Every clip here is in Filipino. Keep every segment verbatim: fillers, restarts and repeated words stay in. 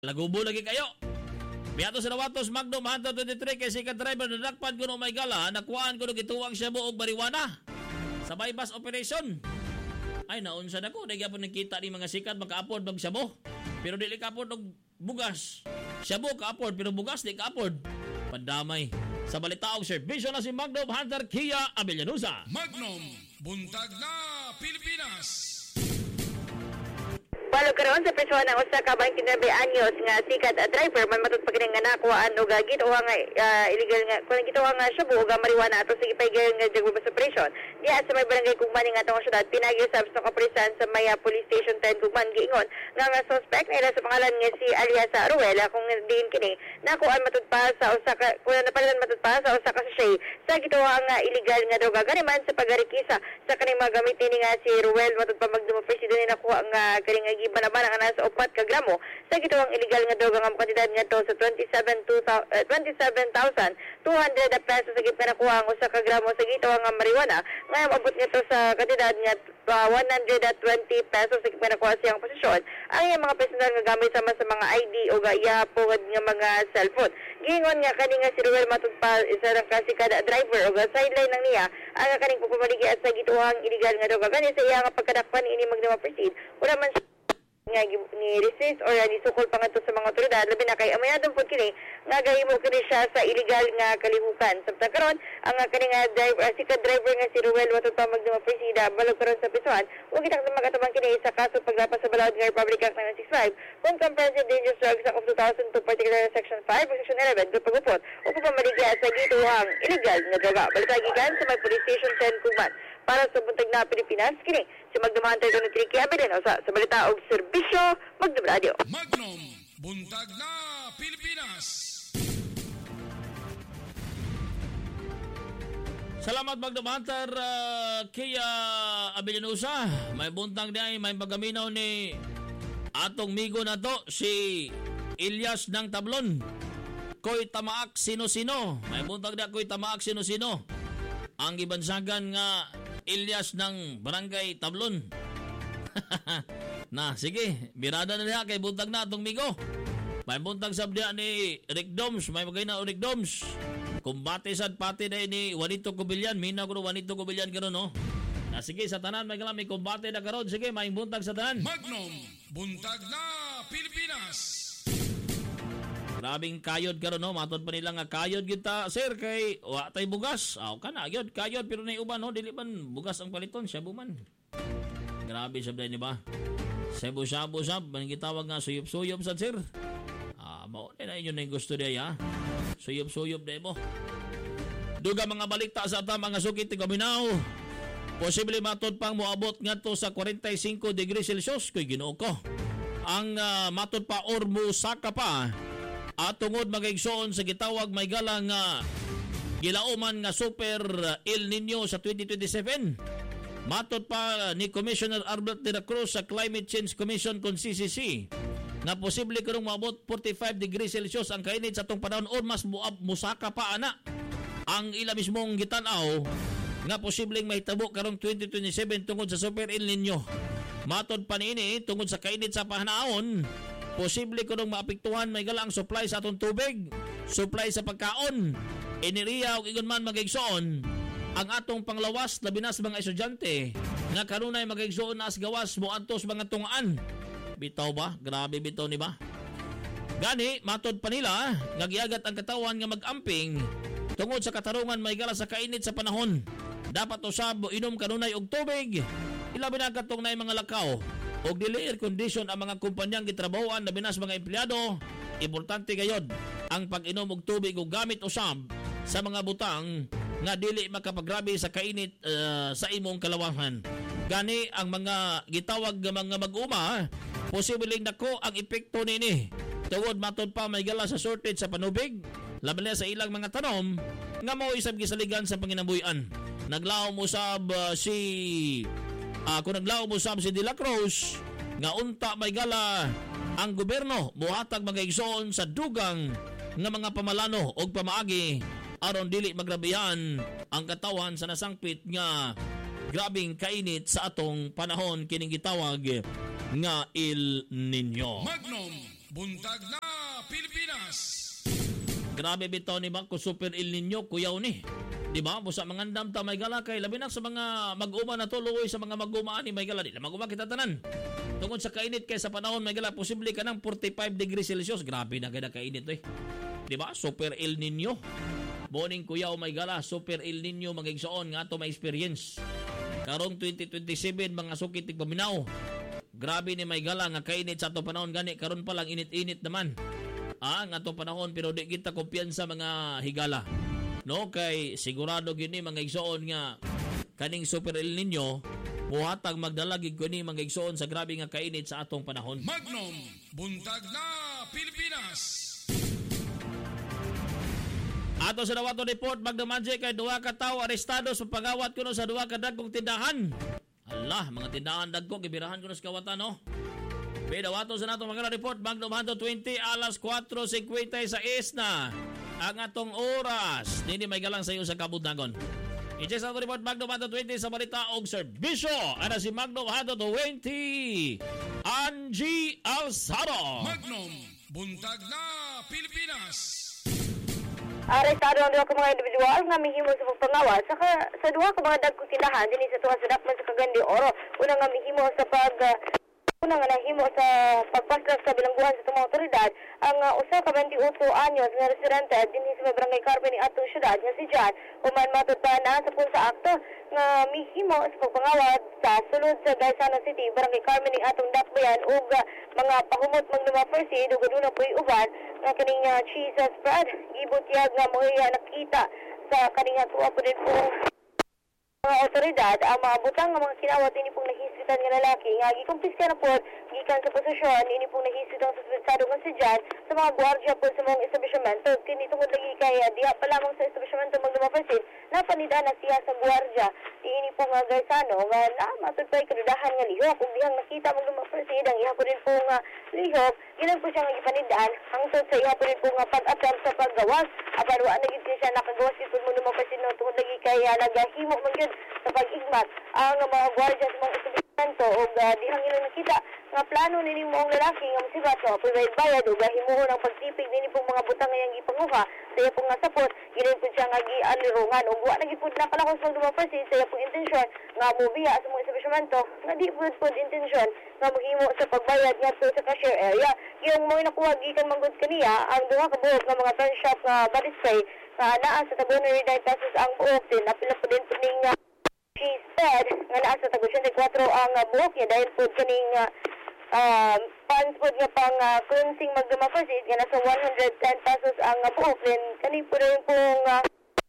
Lagubo lagi kayo. Biyato sa Nawatos, Magnum, Hunter twenty-three, kay sikat driver, nadakpan ko no may gala, nakuhaan ko no gituwang siya buog marijuana. Sa bypass operation. Ay, naunsa na ko. Dahil po nakita ni mga sikat, maka-afford mag sabo. Pero di ka-afford ng bugas. Sabo ka-afford, pero bugas di ka-afford. Pandamay. Sa balitaong serbisyo na si Magnum, Hunter, Kia, Abellanusa. Magnum, buntag na Pilipinas. Balo karon sa presyon ng usa ka bangkin na anyos nga sikat at driver man matud pagkining nga nakuhaan og gituwa nga uh, illegal nga kun gituwa nga shabu og marijuana ato sige pay nga drug operation diha sa may barangay Kugman nga atong syudad pinagi sa sa kaprisan sa Maya Police Station ten Kugman giingon nga nga suspect nila sa pangalan nga si alias Ruel kung din kini nakuhaan matud pa sa usa ka kun napalitan matud pa sa usa ka sachet sa gituwa nga illegal nga droga gani man sa pagarikisa sa kaning mga gamitin nga si Ruel matud pa magdumo presidente nakuha nga kaning nga gibanabana nga nasa upat ka gramo sa gituwang illegal nga droga nga kantidad nga to sa twenty-seven thousand two hundred pesos sa gipanakuha ang usa ka gramo sa gituwang nga marijuana nga mabot nga to sa kantidad nga uh, one hundred twenty pesos sa gipanakuha siyang posisyon ang iyang mga personal nga gamit sama sa mga I D o gayapod nga mga cellphone. Giingon nga kani nga si Ruel matud pa isa ra ka si kada driver o sideline nang niya ang kaning pagpamaligi sa gituwang illegal nga droga kani sa iya nga pagkadakpan ini magdama proceed wala man nga ni resist or ni sukol pa nga sa mga otoridad labi na kay amayadong po kini nga gahimo kini siya sa illegal nga kalihukan samtang karon ang kani nga driver uh, si ka driver nga si Ruel watod pa magduma presida balog karon sa pisuan ug kita magatabang kini sa kaso paglapas sa balawod nga Republic Act nine sixty-five kung Comprehensive Dangerous Drugs Act of two thousand two particular section five ug section eleven do pagupot o pagpamaligya sa gituhang illegal nga droga balitagikan sa may Police Station ten Kugman para sa buntag na Pilipinas kini si Magnum Hunter twenty-three Kia Abellanusa sa balita og serbisyo Magnum Radio. Magnum, buntag na Pilipinas. Salamat Magnum Hunter uh, Kia Abellanusa. May buntag niya, may pagaminaw ni atong migo na to si Elias ng Tablon. Koy tamaak sino-sino. May buntag niya koy tamaak sino-sino. Ang ibansagan nga Elias ng Barangay Tablon. Na, sige, birada na niya kay buntag na itong migo. May buntag sabdiya ni Rick Doms, may magay na Rick Doms. Kumbate sad pati na ni Juanito Cubillan, mina ko Juanito Cubillan karon no. Na sige, sa tanan may kalam may kumbate na karon, sige, may buntag sa tanan. Magnum, buntag na Pilipinas. Grabing kayod karon no, matod pa nila nga kayod kita sir kay wa tay bugas. Aw kana gyud kayod pero nay uban no dili man bugas ang paliton siya buman. Grabe sabday ni ba? Sebo sabo sab man gitawag nga suyop-suyop sad sir. Ah mao na inyo ning gusto diay ha. Suyop-suyop day mo. Duga mga balita sa ta mga sukit ti Gaminaw. Posible matod pang moabot ngadto sa forty-five degrees Celsius kay Ginoo ko. Ang uh, matod pa or musaka pa at tungod magaigsoon sa gitawag may galang nga uh, gilauman nga super El Nino sa twenty twenty-seven. Matod pa ni Commissioner Albert de la Cruz sa Climate Change Commission kung C C C na posible karong maabot forty-five degrees Celsius ang kainit sa tong panahon or mas muab musaka pa ana. Ang ila mismong gitanaw nga posibleng mahitabo karong twenty twenty-seven tungod sa super El Nino. Matod pa niini tungod sa kainit sa panahon posible ko nung maapektuhan may galang supply sa atong tubig, supply sa pagkaon, iniriya o igon man magigsoon, ang atong panglawas labi na sa mga estudyante nga kanunay magigsoon na as gawas mo antos mga tungaan. Bitaw ba? Grabe bitaw ni ba? Gani, matod pa nila, ngagiagat ang katawan nga mag-amping tungod sa katarungan may gala sa kainit sa panahon. Dapat usab inom kanunay og tubig, ilabi na katong na mga lakaw. Og dili air condition ang mga kumpanyang gitrabahoan na binas mga empleyado. Importante gayod ang pag-inom og tubig o gamit usab sa mga butang nga dili makapagrabe sa kainit uh, sa imong kalawahan. Gani ang mga gitawag nga mga mag-uma, posibleng nako ang epekto nini. Tungod matod pa may gala sa shortage sa panubig, laban na sa ilang mga tanom nga mao isab gisaligan sa panginabuhian. Naglaom usab uh, si Uh, kung naglaom mo sa si De La Cruz nga unta may gala ang gobyerno buhatag mga igsoon sa dugang nga mga pamalano o pamaagi aron dili magrabihan ang katawan sa nasangpit nga grabing kainit sa atong panahon kining gitawag nga El Nino. Magnum, Buntag na Pilipinas. Grabe bitaw ni Bangko Super El Nino kuyaw ni. Di ba? Busa mangandam ta may gala kay labi na sa mga mag-uma na tuloy sa mga mag-umaan ni may gala. Di na mag-uma kita tanan. Tungod sa kainit kay sa panahon may gala posible ka ng forty-five degrees Celsius. Grabe na kaya kainit eh. Di ba? Super El Nino. Boning kuyaw may gala Super El Nino magigsoon nga to may experience. Karong twenty twenty-seven mga sukit tig paminaw. Grabe ni may gala nga kainit sa ato panahon gani karon pa lang init-init naman. Ah, nga to panahon pero di kita kumpiyansa mga higala. No kay sigurado gini mga igsoon nga kaning Super El Nino buhatag magdalagig kini mga igsoon sa grabe nga kainit sa atong panahon. Magnum Buntag na Pilipinas. Ato sa dawato report magdamanje kay duha ka tawo arestado sa pagawat kuno sa duha ka dagkong tindahan. Allah, mga tindahan dagko gibirahan kuno sa kawatan no. Pedawato sa nato mga report Magnum Hanto twenty alas four fifty-six na ang atong oras. Dini may galang sa iyo sa kabundagon. I-check sa ato report Magnum Hanto twenty sa balita og serbisyo. Ana si Magnum Hanto twenty Angie Alzado. Magnum Buntag na Pilipinas. Arestado ang duha ka mga individual nga mihimo sa pagpangawat saka sa duha ka mga dagkong tindahan dinhi sa tuwa sa Dakman sa Cagayan de Oro. Una nga mihimo sa pag uh, una nga nahimo sa pagpaslas sa bilangguhan sa tumang otoridad ang uh, usa ka twenty-eight anyos nga residente dinhi sa Barangay Carmen ni atong syudad nga si John human matud pa na sa punsa akto nga mihimo sa pagpangawat sa sulod sa Gaisano City Barangay Carmen ni atong Dakbayan ug uh, mga pahumot magnuma proceed ug aduna po'y uban nga kaning uh, cheese spread gibutyag nga mo'y nakita sa kaning tuwa po din po mga otoridad ang mga butang nga mga kinawat ini pong nahiswitan nga lalaki nga gikumpiska na po gikan sa posisyon ini pong nahiswitan sa suspensado nga si John sa mga gwardiya po sa mga establishmento kini tungod lagi kay uh, diha pa lamang sa establishmento magdumapasin napanidaan na siya sa gwardiya ini pong uh, Gaisano nga na matud pa'y kadudahan nga lihok kung dihang nakita magdumapasin ang iha po rin pong uh, lihok ilan po siya nga ipanidaan hangtod sa iha po rin pong uh, pag-attempt sa paggawas apan wa na gid siya nakagawas ito magdumapasin no tungod lagi kay uh, nagahimo man gyud sa pag-igmat ang mga gwardiya sa mga establishmento o uh, dihang ilang nakita nga plano nini mo ang lalaki nga masibat no pwede bayad o gahimuhon ang pagtipig nini pong mga butang ngayang ipanguha sa iya pong nga sapot gilin po siya nga gialirungan o buwa na gipud na palakos mag dumapasin sa iya pong intensyon nga mubiya sa mga establishmento nga di po po intensyon nga maghimo sa pagbayad nga to sa cashier area yung mga nakuha gikan manggod kaniya ang duha ka buhok nga mga pawn shop nga body spray nga naa sa tago na nine pesos ang buhok din napila po din po ning uh, she said nga naa sa tago twenty-four ang uh, buhok niya dahil po kaning uh, um, funds po nga pang uh, cleansing magdumapasit nga nasa one hundred ten pesos ang uh, buhok din kaning po rin pong uh,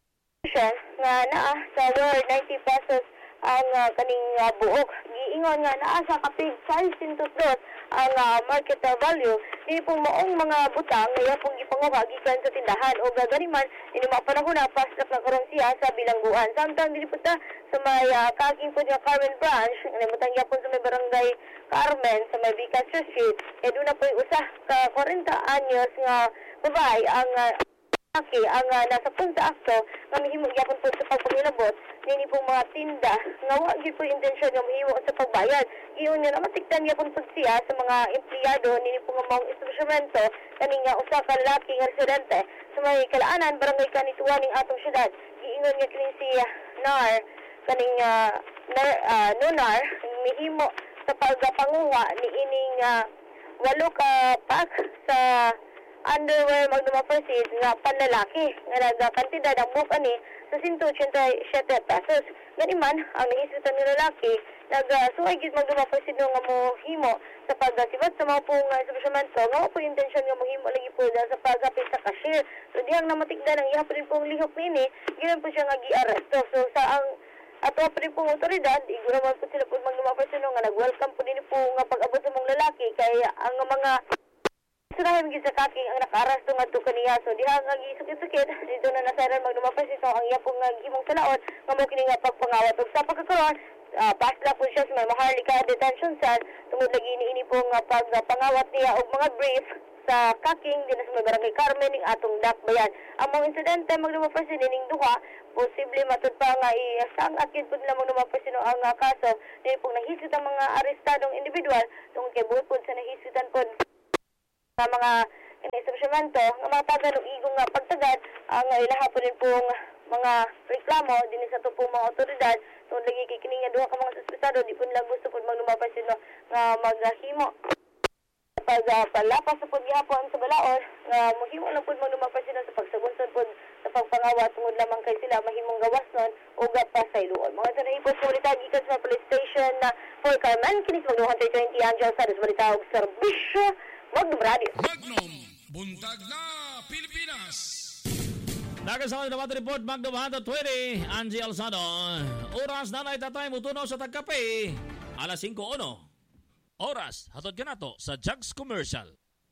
nga naa sa worth ninety pesos ang uh, kaning uh, buhok giingon nga naa sa kapig five into dos ang uh, market value di pong maong mga butang nga pong gipanguha gikan sa tindahan o gagariman ini mga panahon na paslap na karon siya sa bilangguan samtang dili po ta sa may uh, kaking po nga Carmen branch nga mutang yapon sa may barangay Carmen sa may Vicas Street e doon na po usa ka forty anyos nga babae ang uh, Okay, ang uh, nasa punta akto nga mihimo gyapon po sa pagpangilabot nini pong mga tinda nga wa gyud po intensyon nga mahimo sa pagbayad iyon nga matikdan gyapon po siya sa mga empleyado nini pong mga establishmento kani nga usa ka lalaki nga residente sa may kalaanan barangay Kanituan ning atong syudad giingon nga kini si uh, Nar kaning uh, nar, uh, Nunar mihimo sa pagpanguha ni ining uh, walo ka pack sa underwear magdumapasit nga panlalaki nga nagkantidad ang buka ni sa one hundred eighty-seven pesos. Ganiman, ang nahiswitan ng lalaki nagsuway gid magdumapasit nga mo himo sa pagsibad sa mga pong uh, establishmento nga po intensyon nga mo himo lagi po sa pagapit sa cashier. So dihang namatikdan ang iha pa rin pong lihok nini, ginan po siya nga gi-aresto. So sa ang ato pa rin pong otoridad, igura man po sila po magdumapasit nga nag-welcome po din po nga pag-abot sa mga lalaki kaya ang mga sunahin gid sa kaking ang nakaarasto nga to kaniya so diha nga gisukit-sukit dito na nasaran magdumapasit so ang iya pong nga gihimong kalaot nga mo kini nga pagpangawat ug sa pagkakaroon uh, pasla po siya sa may Maharlika detention cell tungod lagi ni ini pong uh, pagpangawat niya og mga brief sa kaking din sa may Barangay Carmen ning atong Dakbayan. Ang mga insidente magdumapasit ning duha posible matud pa nga isang akid pud nila magdumapasit ang uh, kaso dili pong nahisut ang mga arestadong individual tungod kay buot pud sa nahisutan pod sa mga establishmento ng mga tagalog igong nga pagtagad ang uh, ilaha po din pong mga reklamo din sa to pong mga otoridad tungod lagi kay kini nga duha ka mga suspetado di po nila gusto pud maglumabas sino nga maghimo pag uh, palapas sa pud gihapon sa balaod nga maghimo lang pud maglumabas sino sa pagsabunsod pud sa pagpangawa tungod lamang kay sila mahimong gawas nun o gapasayloon. Mga ito na ipos sa balita gikan sa police station na for Carmen kinis magduhan tayo twenty Angel sa balita og serbisyo Magnum Radio. Magnum, buntag na Pilipinas. Nagkasama na naman report Magnum one twenty Angie Alzado. Oras na na itatay mo tunaw sa tagkape. Alas five uno. Oras, hatod ka na to sa Jugs Commercial.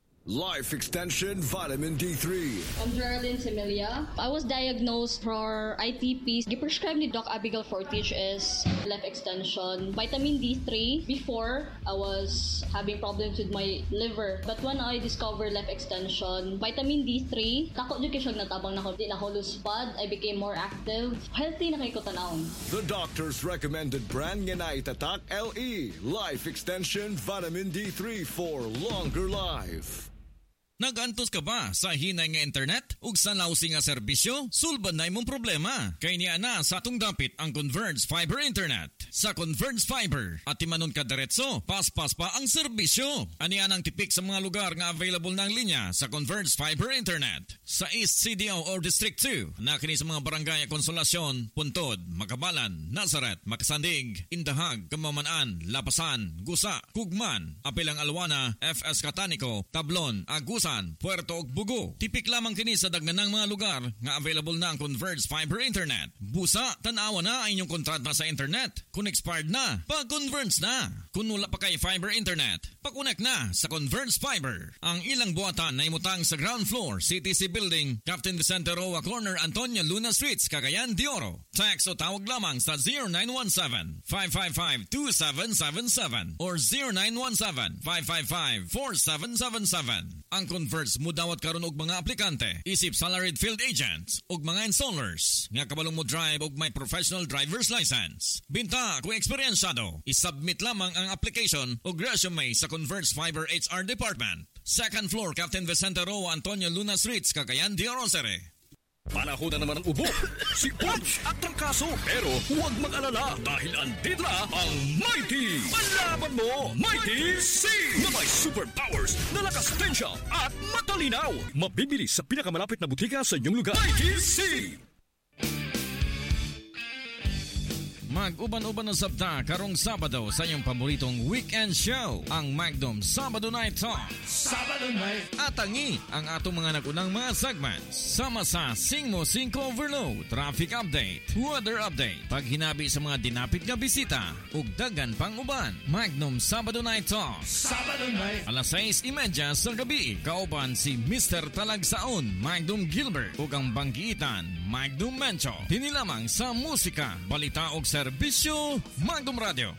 Life Extension Vitamin D three. I'm Geraldine Semilia. I was diagnosed for I T P. Giprescribed ni Doc Abigail Fortich is Life Extension Vitamin D three. Before, I was having problems with my liver. But when I discovered Life Extension Vitamin D three, tako dyan kayo siya natabang na ko. Di na ko luspad. I became more active. Healthy na kayo ko tanawin. The doctor's recommended brand nga na itatak L E. Life Extension Vitamin D three for longer life. Nagantos ka ba sa hinay nga internet? Ug sa lausi nga serbisyo? Sulbad na imong problema. Kay niya na sa atong dapit ang Converge Fiber Internet. Sa Converge Fiber, at timanon ka diretso, paspas pa ang serbisyo. Anian ang tipik sa mga lugar nga available ng linya sa Converge Fiber Internet. Sa East C D O or District two, na kini sa mga barangay Konsolasyon, Puntod, Makabalan, Nazaret, Makasandig, Indahag, Kamamanaan, Lapasan, Gusa, Kugman, Apilang Alwana, F S Catanico, Tablon, Agusan, Puerto ug Bugo. Tipik lamang kini sa daghanang mga lugar nga available na ang Converge Fiber Internet. Busa, tanawa na ang inyong kontrata sa internet. Kung expired na, pa-converge na. Kung wala pa kay Fiber Internet, pakunek na sa Converge Fiber. Ang ilang buhatan na imutang sa ground floor, C T C Building, Captain Vicente Roa Corner, Antonio Luna Streets, Cagayan de Oro. Text o tawag lamang sa zero nine one seven, five five five, two seven seven seven or zero nine one seven, five five five, four seven seven seven. Ang Converge mudawat karon og mga aplikante, isip salaried field agents ug mga installers nga kabalong mo drive og may professional driver's license. Binta kung eksperyensado, isubmit lamang ang application ug resume sa Converge Fiber H R Department. Second floor, Captain Vicente Roa, Antonio Luna Streets, Cagayan de Oro. Panahon na naman ang ubo, si Punch at Trangkaso. Pero huwag mag-alala dahil andito na ang Mighty. Alaban mo, Mighty C! Na may superpowers na lakas tensya at matalinaw. Mabibili sa pinakamalapit na butika sa inyong lugar. Mighty C! Mag-uban-uban na sabta karong Sabado sa iyong paboritong weekend show, ang Magnum Sabado Night Talk. Sabado Night. Atangi ang atong mga nagunang mga segments. Sama sa Sing Mo Cinco Overload, Traffic Update, Weather Update, paghinabi sa mga dinapit nga bisita, ug dagan pang uban. Magnum Sabado Night Talk. Sabado Night. Alas sais imedya sa gabi, kauban si Mister Talagsaon, Magnum Gilbert, ug ang banggiitan, Magnum Mencho. Tinilamang sa musika, balita ug serbisyo, Magnum Radio.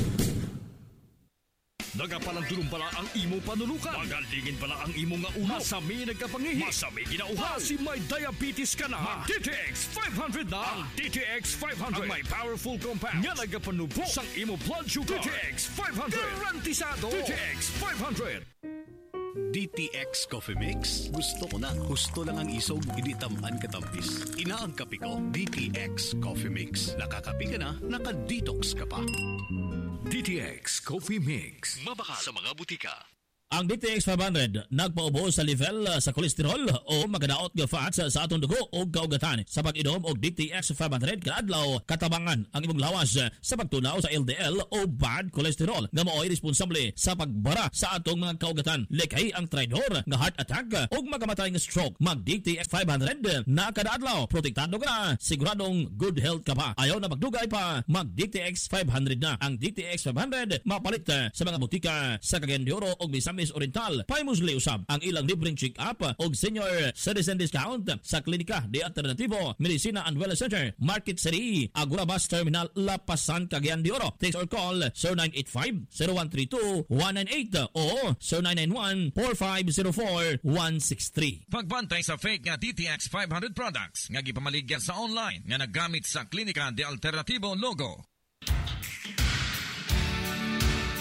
Nagapalang pala ang imo panulukan. Magalingin pala ang imo nga ulo. Masami nagkapangihi. Masami ginauhaw. Si may diabetes ka na. Mag D T X five hundred na. Ang D T X five hundred. Ang may powerful compound. Nga nagapanubo sang imo blood sugar. D T X five hundred. Garantisado. D T X five hundred. D T X Coffee Mix. Gusto ko na. Gusto lang ang isog, hindi tamaan katampis. Ina ang kape ko, D T X Coffee Mix. Nakakape ka na, naka-detox ka pa. D T X Coffee Mix. Mabaka sa mga butika. Ang D T X five hundred nagpaubo sa level uh, sa kolesterol o magadaot nga fats uh, sa atong dugo o kaugatan. Sa pag-inom og D T X five hundred kadlaw katabangan ang imong lawas uh, sa pagtunaw sa L D L o bad cholesterol nga mao'y responsable sa pagbara sa atong mga kaugatan. Likay ang traidor nga heart attack uh, o magamatay nga stroke. Mag D T X five hundred uh, na kada adlaw protektado ka na, siguradong good health ka pa. Ayaw na magdugay pa, mag D T X five hundred na. Ang D T X five hundred mapalit uh, sa mga butika sa Cagayan de Oro o Misamis Oriental. Paimusli usab ang ilang libreng check-up o senior citizen discount sa Klinika de Alternativo, Medicina and Wellness Center, Market City, Agora Bus Terminal, Lapasan, Cagayan de Oro. Text or call zero nine eight five, zero one three two, one nine eight o zero nine nine one, four five zero four, one six three. Pagbantay sa fake nga D T X five hundred products nga gipamaligyan sa online nga naggamit sa Klinika de Alternativo logo.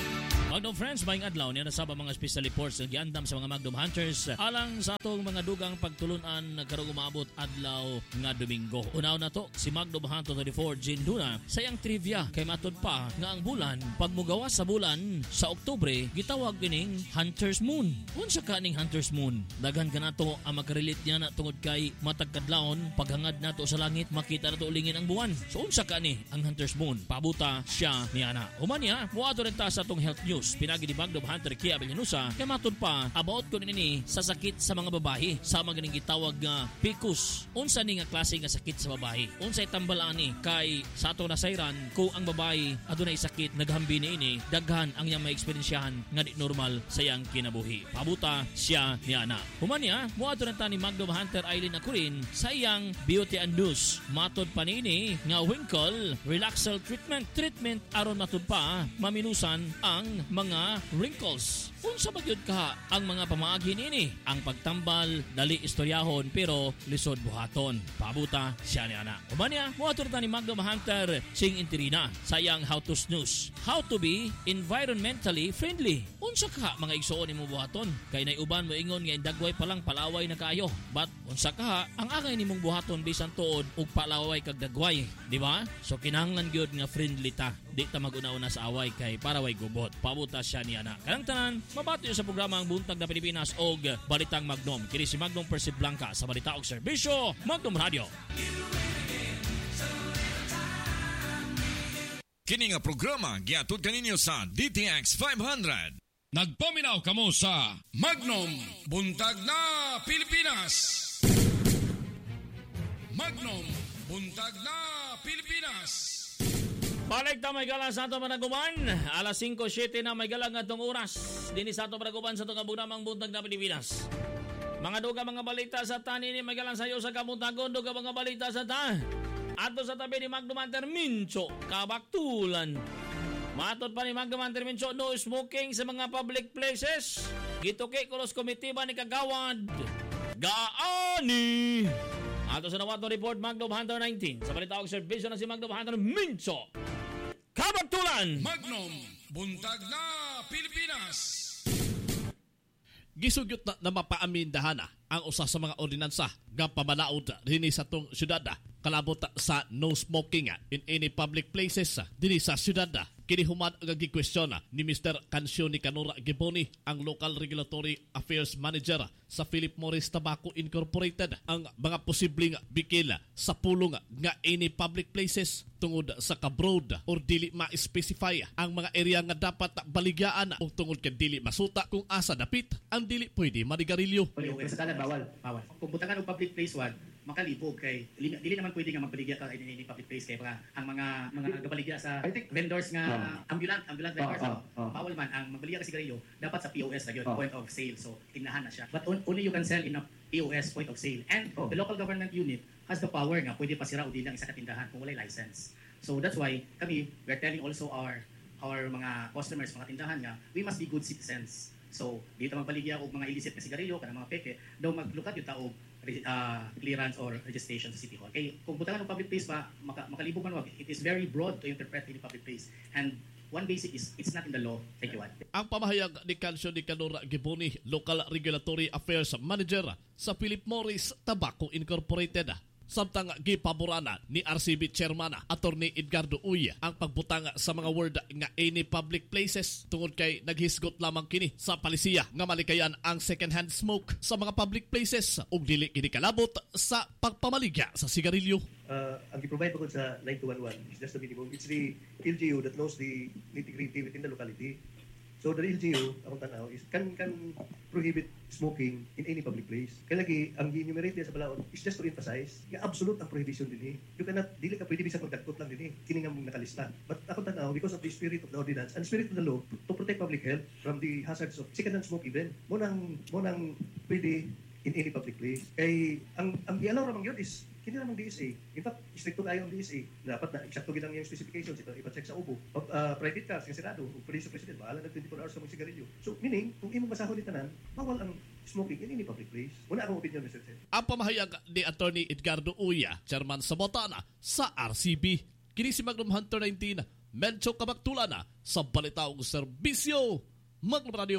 Magnum Friends, maing adlaw niya na sa mga special reports nga giandam sa mga Magnum Hunters alang sa atong mga dugang pagtulunan karong umabot adlaw nga Domingo. Unaw na to si Magnum Hunter twenty-four Jin Luna sayang trivia kay matod pa nga ang bulan pagmugawas sa bulan sa Oktubre gitawag kining Hunter's Moon. Unsa ka ning Hunter's Moon? Daghan kanato ang makarelate niya na tungod kay matag kadlawon paghangad nato sa langit makita nato ulingin ang buwan. So unsa ka ni ang Hunter's Moon? Pabuta siya ni ana. Human niya, muadto rin ta sa atong health news. Pinagi ni Magnum Hunter Kia Villanusa kay matod pa about ko nini sa sakit sa mga babae sa mga ganing gitawag nga P C O S. Unsa ni nga klase nga sakit sa babae? Unsay tambalan ni kay sa ato nasayran kung ang babae adunay sakit naghambi niini daghan ang iyang maeksperiensyahan nga di normal sa iyang kinabuhi. Pabuta siya ni ana. Human niya, muadto rin ta ni Magnum Hunter Eileen Akurin sa iyang beauty and news. Matod pa niini nga Winkle Relaxel Treatment. Treatment aron matod pa maminusan ang mga wrinkles. Unsa magyud ka ang mga pamaagi nini? Ang pagtambal dali istoryahon pero lisod buhaton. Pabuta siya ni ana. Umanya, muatur ta ni Magnum Hunter Sing Interina sa iyang How to Snooze. How to be environmentally friendly. Unsa ka mga igsuon nimo buhaton? Kay nay uban mo ingon nga dagway pa lang palaway na kaayo. But unsa ka ang angay nimong buhaton bisan tuod og palaway kag dagway, di ba? So kinahanglan gyud nga friendly ta. Di ta maguna-una sa away kay para way gubot. Pabuta siya ni ana. Kanang tanan, mabato sa programa ang Buntag na Pilipinas og Balitang Magnum. Kini si Magnum Percy Blanca sa Balita og Serbisyo, Magnum Radio. Kini nga programa giatud kaninyo sa D T X five hundred. Nagpaminaw kamo sa Magnum Buntag na Pilipinas. Magnum Buntag na Pilipinas. Balik ta may galang sa ato managuban. alas singko siyete na may galang atong oras. Dini sa ato managuban sa itong kabunamang Buntag na Pilipinas. Mga duga mga balita sa ta nini may galang sa iyo sa kamuntagon. Duga mga balita sa ta. Ato sa tabi ni Magnum Hunter Mincho, kabaktulan. Matod pa ni Magnum Hunter Mincho, no smoking sa mga public places. Gituki kulos komitiba ni Kagawad. Gaani! Ato sa nawato report Magnum Hunter nineteen. Sa balita og serbisyo na si Magnum Hunter Mincho. Kabaktulan! Magnum Buntag na Pilipinas. Gisugyot na, na mapaamindahan na ang usa sa mga ordinansa nga pamalaod dinhi sa tong syudad kalabot sa no smoking in any public places dinhi sa syudad. Kini human ang gikwestiyon ni Mister Cancio Nicanor Giboni, ang Local Regulatory Affairs Manager sa Philip Morris Tobacco Incorporated, ang mga posibleng bikil sa pulong nga any public places tungod sa kabroad or dili ma-specify ang mga area nga dapat baligyaan o tungod kay dili masuta kung asa dapit ang dili pwede manigarilyo. Sa kanan bawal, bawal. Kung butangan og public place one, makalibog kay dili, dili naman pwede nga magbaligya ka in any public place kay para ang mga mga nagabaligya sa vendors nga uh, ambulant ambulant vendors uh, uh, uh, bawal man ang magbaligya ka sigarilyo dapat sa P O S na gyud, uh, point of sale. So tinahan na siya. But on, only you can sell in a P O S, point of sale. And uh, the local government unit has the power nga pwede pasira o dili ang isa ka tindahan kung walay license. So that's why kami we're telling also our our mga customers, mga tindahan nga we must be good citizens. So dito magbaligya og mga illicit na sigarilyo kana mga peke daw maglukat yung tao uh, clearance or registration sa City Hall. Kay kung butangan ng public place pa maka, makalibog man wag, it is very broad to interpret in public place. And one basic is it's not in the law. Thank you, Juan. Ang pamahayag ni Cancio Nicanor Giboni, Local Regulatory Affairs Manager sa Philip Morris Tobacco Incorporated. Samtang gipaborana ni R C B Chairman Attorney Edgardo Uy ang pagbutang sa mga word nga any public places tungod kay naghisgot lamang kini sa palisiya nga malikayan ang second-hand smoke sa mga public places ug dili kini kalabot sa pagpamaligya sa sigarilyo. Uh, ang i-provide ko sa nine two one one is just the minimum. It's the L G U that knows the nitty-gritty within the locality. So the L G U, akong tanaw, is can can prohibit smoking in any public place. Kaya lagi, ang enumerate niya sa balaod is just to emphasize, yung absolute ang prohibition din eh. You cannot, dili ka pwede bisang magdagtot lang din eh. Kini nga mong nakalista. But akong tanaw, because of the spirit of the ordinance and spirit of the law, to protect public health from the hazards of second-hand smoke even, mo nang, mo nang pwede in any public place. Kay, ang, ang i-allow ramang yun is, kini namang D S A. In fact, stricto tayo ang D S A. Dapat na eksakto gilang yung specifications. Ito, ipacheck sa ubo. Of, uh, private cars, yung sirado. O police o president, bahala na twenty-four hours sa mga sigarilyo. So, meaning, kung imong basahon ni tanan, bawal ang smoking in any public place. Una akong opinion, Mister Sen. Ang pamahayag ni Attorney Edgardo Uya, Chairman sa Botana, sa R C B. Kini si Magnum Hunter nineteen, Medyo kabaktulan na sa balita o serbisyo Magnum Radio.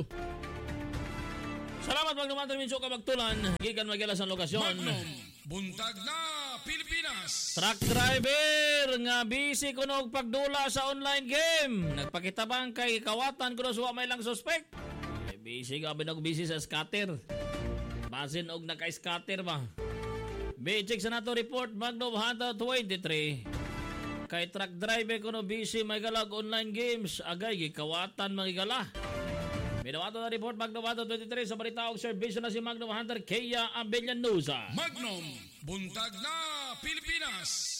Salamat Magnum Hunter Minso kabaktulan. Gikan magila sa lokasyon. Magnum, buntag na Pilipinas. Truck driver nga busy kuno og pagdula sa online game. Nagpakita bang kay kawatan kuno suwa may lang suspect. Eh, busy ka binog busy sa scatter. Basin og naka-scatter ba. Basic sa nato report Magnum Hunter twenty-three. Kay truck driver kuno busy may galag online games agay gikawatan magigala. Minawato na report Magnum Hunter twenty-three sa balita og serbisyo na si Magnum Hunter Kaya Abellanosa. Magnum, buntag na Pilipinas.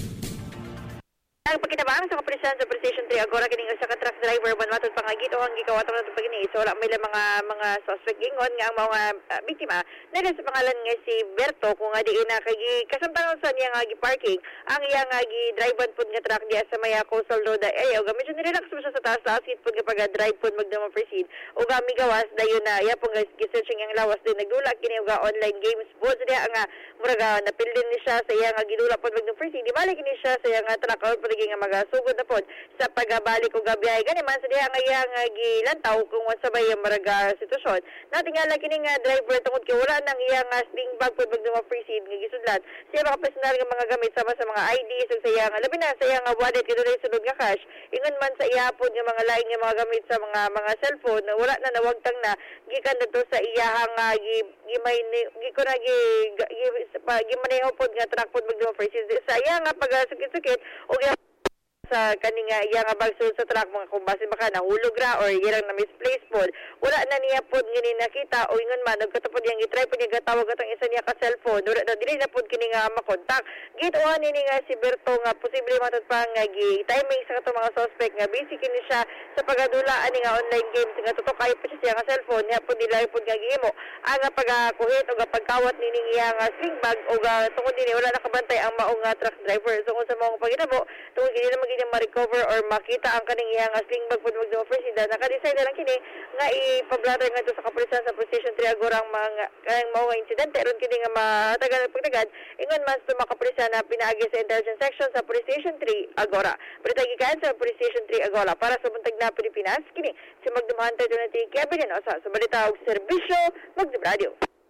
Ang pagkitabang sa kapulisan sa Station three agora kining usa ka truck driver man matod pangagit o ang gikawatan nato pagini so wala may mga mga suspect gingon nga ang mga uh, biktima na sa pangalan nga si Berto kung nga diin na kay kasamtangan sa niya nga gi-parking ang iya nga gi-drive pud nga truck diya sa Maya Coastal Road ay og medyo nirelax mo siya sa taas taas kit pud nga pag-drive pud magdama proceed og mi gawas dayon na iya pud gi-searching ang lawas din nagdula kini og online games pud diya nga muraga napildin ni siya sa iya nga gidula pud magdama proceed di balik ni siya sa iya nga truck out pud nga magasugod na pod sa pagabalik og gabiyahe gani man sa diha nga iya nga gilantaw kung unsa ba yung maraga sitwasyon natingala kini nga driver tungod kay wala nang iya nga sling bag pod magduma proceed nga gisudlan siya mga personal nga mga gamit sama sa mga I Ds ug sa iya nga labi na sa iya nga wallet kay dunay sunod nga cash ingon man sa iya pod nga mga laing nga mga gamit sa mga mga cellphone wala na nawagtang na gikan dito sa iya nga gimay gi ko na gi gimaneho pod nga truck pod magduma proceed sa iya nga pagasukit-sukit og sa kaning iya nga bagsul sa truck mga kung base baka nahulog ra or irang na misplace pod wala na niya pod ngini nakita o ingon man nagkatapod yang gitry pod nga tawag atong isa niya ka cellphone wala na dili na pod kini nga makontak gituan ni nga si Berto nga posible matod pa nga gi timing sa katong mga suspect nga busy kini siya sa pagadulaan ni nga online games nga tutok kayo pa siya nga cellphone niya pod dili pod nga gihimo ang nga pagakuhit o pagkawat ni ning iya nga sling bag o tungod dinhi wala nakabantay ang maong nga truck driver so kung sa mga paginabo tungod kini na maging ma-recover or makita ang kaning iya nga sling bag pud magduma presida naka-decide na lang kini nga ipablatter nga sa kapulisan sa Station three agora ang mga kanang mao nga insidente ron kini nga matagal pagtagad ingon man sa mga kapulisan na pinaagi sa intelligence section sa Station three agora balita gikan sa Station three agora para sa buntag na Pilipinas kini si Magnum Hunter twenty-three Kevin Osa sa balita og serbisyo Magnum Radio.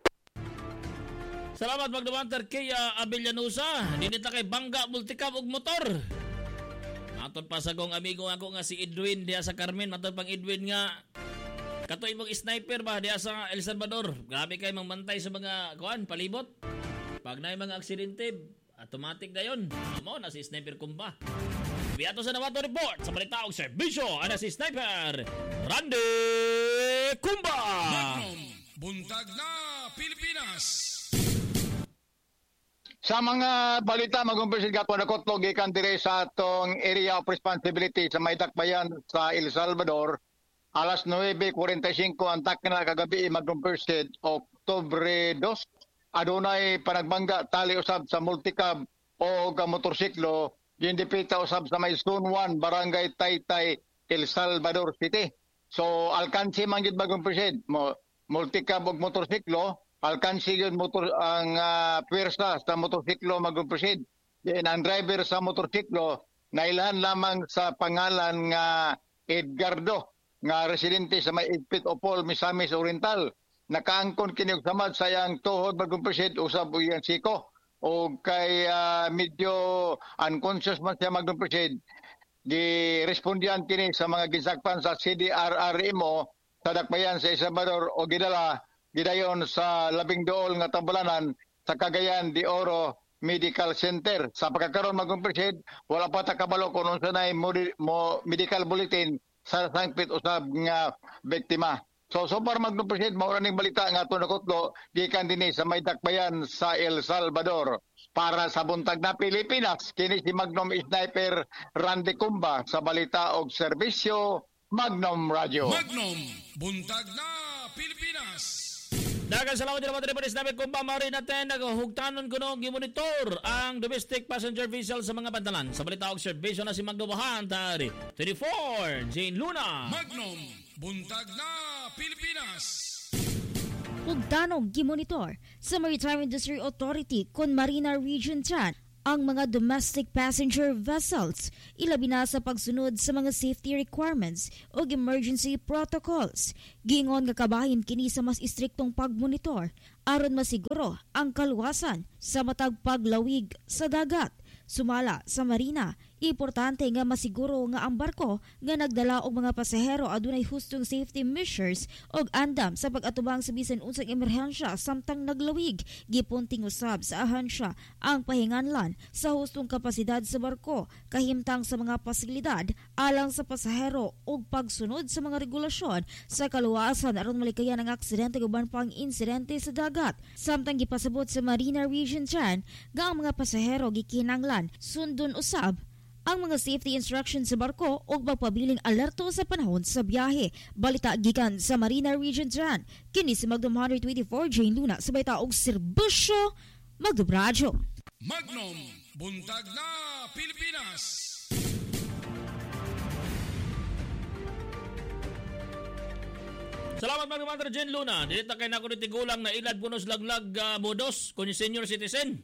Salamat Magnum Hunter Kaya Abellanosa dinita kay bangga multicab og motor. Matod pa sa kong amigo ako nga si Edwin diya sa Carmen. Matod pang Edwin nga katoy mong sniper ba diya sa El Salvador. Grabe kay mangbantay sa mga kuan palibot. Pag naay mga aksidente, automatic na yun. Amo na si sniper kumba. Biyato sa Nawato Report sa balita og serbisyo ana si sniper Randy Kumba. Magnum, buntag na Pilipinas. Sa mga balita, mag-umpisil gato na kotlo, gikan dire sa atong area of responsibility sa may dakbayan sa El Salvador, alas nine forty-five ang takna kagabi mag-umpisil, Oktubre two, adunay panagbangga tali usab sa multicab o motorsiklo, gindipita usab sa may Zone one, Barangay Taytay, El Salvador City. So, alkansi man gid mag-umpisil, multicab o motorsiklo, alkansi yun motor, ang uh, pwersa sa motorsiklo mag-proceed. Then ang driver sa motorsiklo, nailan lamang sa pangalan nga Edgardo, nga residente sa may Igpit Opol, Misamis Oriental. Nakaangkon kinig samad sa iyang tuhod mag-proceed, usab o iyang siko. O kay uh, medyo unconscious man siya mag-proceed, di-respondihan kini sa mga gisakpan sa C D R R M O sa dakbayan sa Salvador o gidala gidayon sa labing dool nga tambalanan sa Cagayan de Oro Medical Center. Sa pagkakaroon mag-umpisid, wala pa ta kabalo kung unsa nay medical bulletin sa sangpit usab nga biktima. So so far mag-umpisid, mao ning balita nga ato nakutlo gikan dinhi sa may dakbayan sa El Salvador. Para sa buntag na Pilipinas, kini si Magnum Sniper Randy Kumba sa balita og serbisyo Magnum Radio. Magnum, buntag na Pilipinas. Dagan salamat din naman rin namin kung pamari natin naghugtanon ko nung gimonitor ang domestic passenger vessel sa mga bandalan. Sa balita og serbisyo na si Magnum Hunter twenty-four, Jane Luna. Magnum, buntag na Pilipinas. Hugtanong gimonitor sa Maritime Industry Authority kon Marina Region ten ang mga domestic passenger vessels, ilabi na sa pagsunod sa mga safety requirements o emergency protocols. Giingon nga kabahin kini sa mas istriktong pagmonitor aron masiguro ang kaluwasan sa matag paglawig sa dagat. Sumala sa marina, importante nga masiguro nga ang barko nga nagdala og mga pasahero adunay hustong safety measures og andam sa pag-atubang sa bisan unsang emerhensya samtang naglawig. Gipunting usab sa ahansya ang pahinganlan sa hustong kapasidad sa barko kahimtang sa mga pasilidad alang sa pasahero og pagsunod sa mga regulasyon sa kaluwasan aron malikayan ang aksidente uban pang insidente sa dagat. Samtang gipasabot sa Marina Region ten nga ang mga pasahero gikinahanglan sundon usab ang mga safety instructions sa barko o magpabiling alerto sa panahon sa biyahe. Balita gikan sa Marina Region ten. Kini si Magnum one twenty-four Jane Luna sa bayta og serbisyo Magnum Radio. Magnum Buntag na Pilipinas. Salamat Magnum Hunter Jane Luna. Dito kay nako ni tigulang na ilad punos laglag uh, modos kun senior citizen.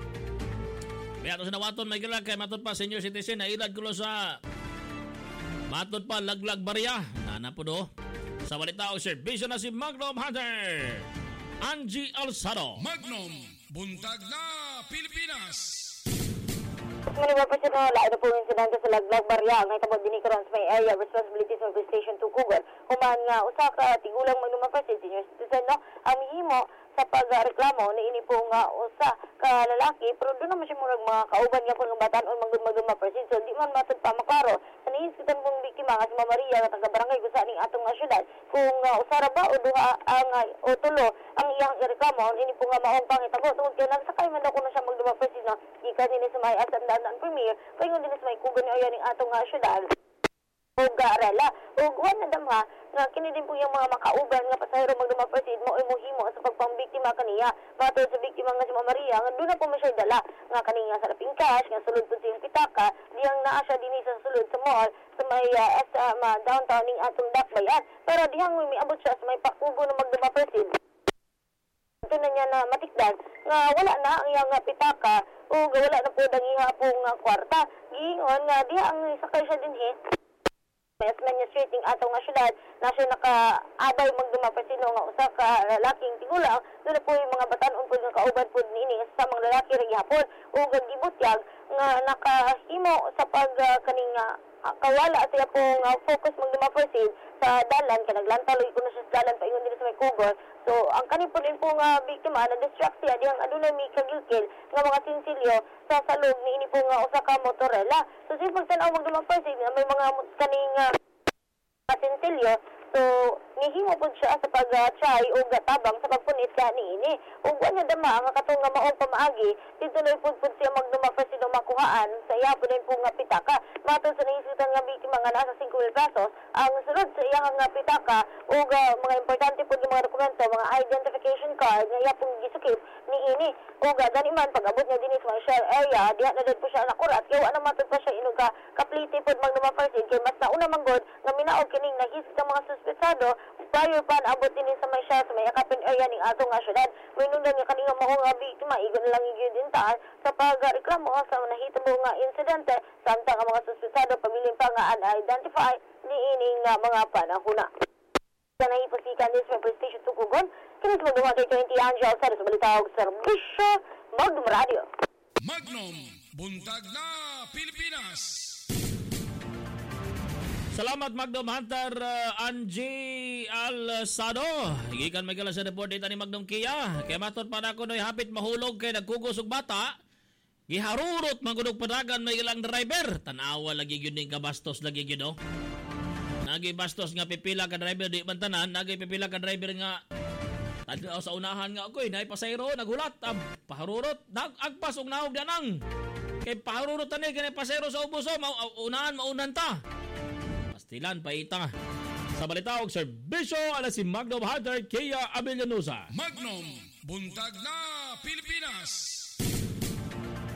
Kaya ito sa nawaton may gilag kay matod pa senior citizen na ilad kulo sa matod pa laglag barya. Nana po do. Sa balita o serbisyo na si Magnum Hunter Angie Alzado. Magnum Buntag na Pilipinas. Mga pa siya na lain na po yung sinanda sa laglag barya. Ngay tabod din ikaroon sa may area responsibilities of the station to Google. Human nga usa ka tigulang Magnum Hunter senior citizen no ang himo sa pagreklamo na ini po nga usa ka lalaki pero doon naman siya murag mga kauban niya po ng batan-on magdumagduma person so di man matod pa makaro sa nihiskitan pong biktima nga si Mama Maria nga taga-barangay gusa ning atong nga syudad kung uh, usa ra ba o duha ang uh, o tulo ang iyang ireklamo ini po nga maong pangitabo tungod kay nagsakay man daw kuno siya magduma person no gikan dinhi sa may asandaan premier paingon dinhi sa may kugon ni ning atong nga syudad og rela og wala damha nga kini din po yung mga makauban nga pasahero magduma proceed mo imo himo sa pagpambiktima kaniya matod sa biktima nga si Mama Maria nga doon na po mo siya dala nga kaniya sa laping cash nga sulod po siyang pitaka diyang naa siya dinhi sa sulod sa mall sa may uh, S M uh, downtown ning atong Dakbayan pero dihang miabot siya sa may pakugo na magduma proceed ito na niya na matikdan nga wala na ang iyang pitaka o wala na po dangiha pong uh, kwarta giingon nga diha ang sakay siya dinhi Mas administrating atong nga syudad na siya naka-abay magdumapasino nga usa ka lalaking tigulang doon na po yung mga batan-on po nga kauban po nini sa mga lalaki rin hapon o gagibutyag nga nakahimo sa pag uh, kaning uh, kawala siya pong uh, focus magdumapasid sa dalan kay naglantaloy ko na siya sa dalan paingon din sa may kugon so ang kanin po din po nga biktima na distract siya dihang adunay may kagilkil nga mga sinsilyo sa salog ni ini po nga usa ka motorela so sa pagtanaw magdumapasid nga may mga kaning uh, sinsilyo so nihimo po siya sa pag-try uh, o gatabang sa pagpunit ka niini ug wala dama nga katong nga maong pamaagi dito na po po siya magdumapasid o makuhaan sa iya po din po nga pitaka matod sa nahisutan nga biktima nga nasa five mil pesos ang sunod sa iyang nga pitaka o uh, mga importante po yung mga dokumento mga identification card nga iya pong gisukip niini o uh, gani man pag-abot niya din sa share area diha na po siya nakurat kaya wala matod pa siya inuga kaplite po magdumapasid kay mas nauna manggod nga minaog kining nahisik ang mga suspetsado prior pa naabot din sa may siya sa may akapin area ning atong nga syudad minundan nga kanina mao nga biktima igon lang gyud din taan sa pagreklamo sa nahitabo nga insidente samtang ang mga suspetsado pabiling pa nga un-identify niining nga mga panahuna sa nahiposikan din sa Police Station Tukugon kini sa Magnum one twenty Angel sa sa balita og serbisyo Magnum Radio Magnum Buntag na Pilipinas. Salamat Magnum Hunter uh, Angie Alzado. Gikan may gala sa report dito ni Magnum Kia. Kaya matod pa na ako no'y hapit mahulog kay nagkugos og bata. Giharurot magudog padagan may ilang driver. Tanawa lagi yun yung kabastos lagi yun oh. Nagi bastos nga pipila ka driver di man tanan. Nagi pipila ka driver nga tadlaw sa unahan nga ako'y naay pasayro nagulat. Ab, paharurot. Nagagpas og naog yanang. Kay paharurot tani kay pasayro sa ubos oh. Ma- unahan maunan ta. Pastilan paita. Sa balita og serbisyo ala si Magnum Hunter Kia Abellanosa. Magnum Buntag na Pilipinas.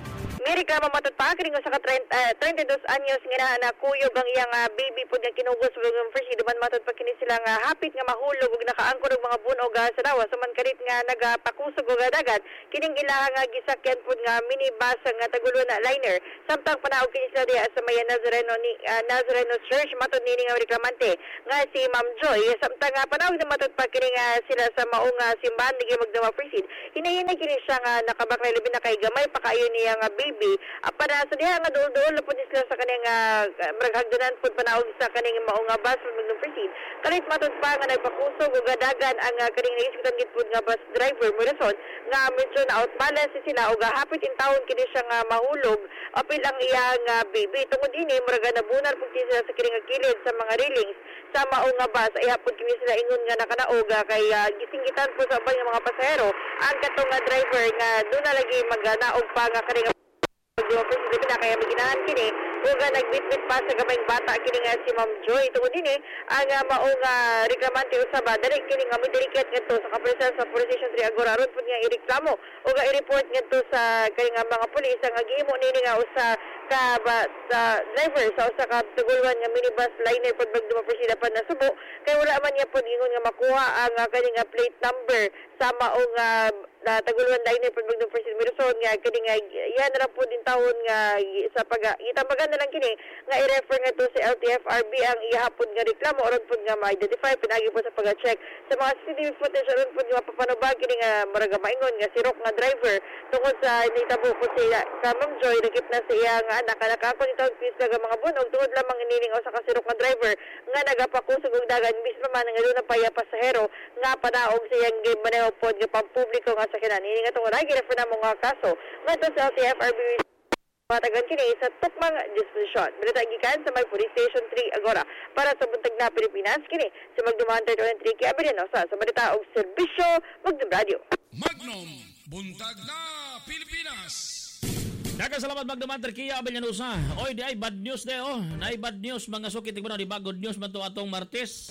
May reklamo matod pa kini sa ka thirty-two anyos nga na kuyog ang iyang uh, baby pud nga kinugos ug first duman matod pa kini sila nga hapit nga mahulog ug nakaangkor og mga bunog uh, sa dawa suman kalit nga nagapakusog og dagat kining ilaha nga gisakyan pud nga minibus nga tagulon na liner samtang panaog kini sila diha sa Maya Nazareno ni uh, Nazareno Church matod nini nga reklamante nga si Ma'am Joy samtang nga panaog na matod pa kini nga sila sa maong uh, simbahan ni magdama presid hinahinay kini siya nga nakabaklay labi na kay gamay pa kayo niya nga baby uh, para sa diha nga dul-dul pud sila sa kaning uh, maghagdanan pud panaog sa kaning maong uh, bus magdama presid kalit matod pa nga nagpakusog ug dagan ang uh, kaning naiskutan gid pud nga bus driver mo rason nga medyo na out balance sila ug hapit in taon kini siya nga mahulog apil ang iyang uh, baby tungod ini murag nabunal pud sila sa kining kilid sa mga railings sa maong nga bus ay hapon kini sila ingon nga nakanaog uh, kay uh, gisinggitan po sa ubang nga mga pasahero ang katong nga driver nga doon na lagi magnaog pa nga kaning President na kaya maginahan kini ug nagbitbit pa sa gamayng bata kini nga si Ma'am Joy tungod dinhi ang uh, maong uh, reklamante usaba dali kini nga midelikat ngadto sa kapresensya sa Police Station three Agora aron pud nga ireklamo ug i-report ngadto sa kay nga mga pulis nga gihimo nini nga usa ka ba, sa driver sa usa ka tugulwan nga minibus liner pud magduma presida pa nasubo kay wala man niya pud ingon nga makuha ang uh, kani nga plate number sa maong uh, na taguluan liner pud magduma presida Mirason nga kini nga yan ra pud din taon nga sa pag itambagan na lang kini nga i-refer nga to sa L T F R B ang ihapon nga reklamo aron pud nga ma-identify pinagi po sa pag-check sa mga C C T V footage aron pud nga mapapanubag kini nga murag maingon nga si Rock nga driver tungod sa nitabo po siya sa Ma'am Joy nagip na siya nga anak nakakapon itaw pisa nga mga bunog tungod lamang inining usa ka si Rock nga driver nga nagapakusog og dagan bis man nga doon paya pasahero nga panaog siyang game maneho pod nga pampubliko nga sakyanan ini nga tungod ay girefer na mga kaso nga to sa L T F R B matagan kini sa tukmang disposisyon. Balita gikan sa may Police Station three Agora para sa buntag na Pilipinas kini sa magduman thirty-three kay Abiriano sa sa balita og serbisyo Magdum Radio. Magnum buntag na Pilipinas. Nagkasalamat magduman Turkiya Abiriano sa. Oy di ay bad news de oh. Nay bad news mga sukit tigbo di ba good news man to atong Martes.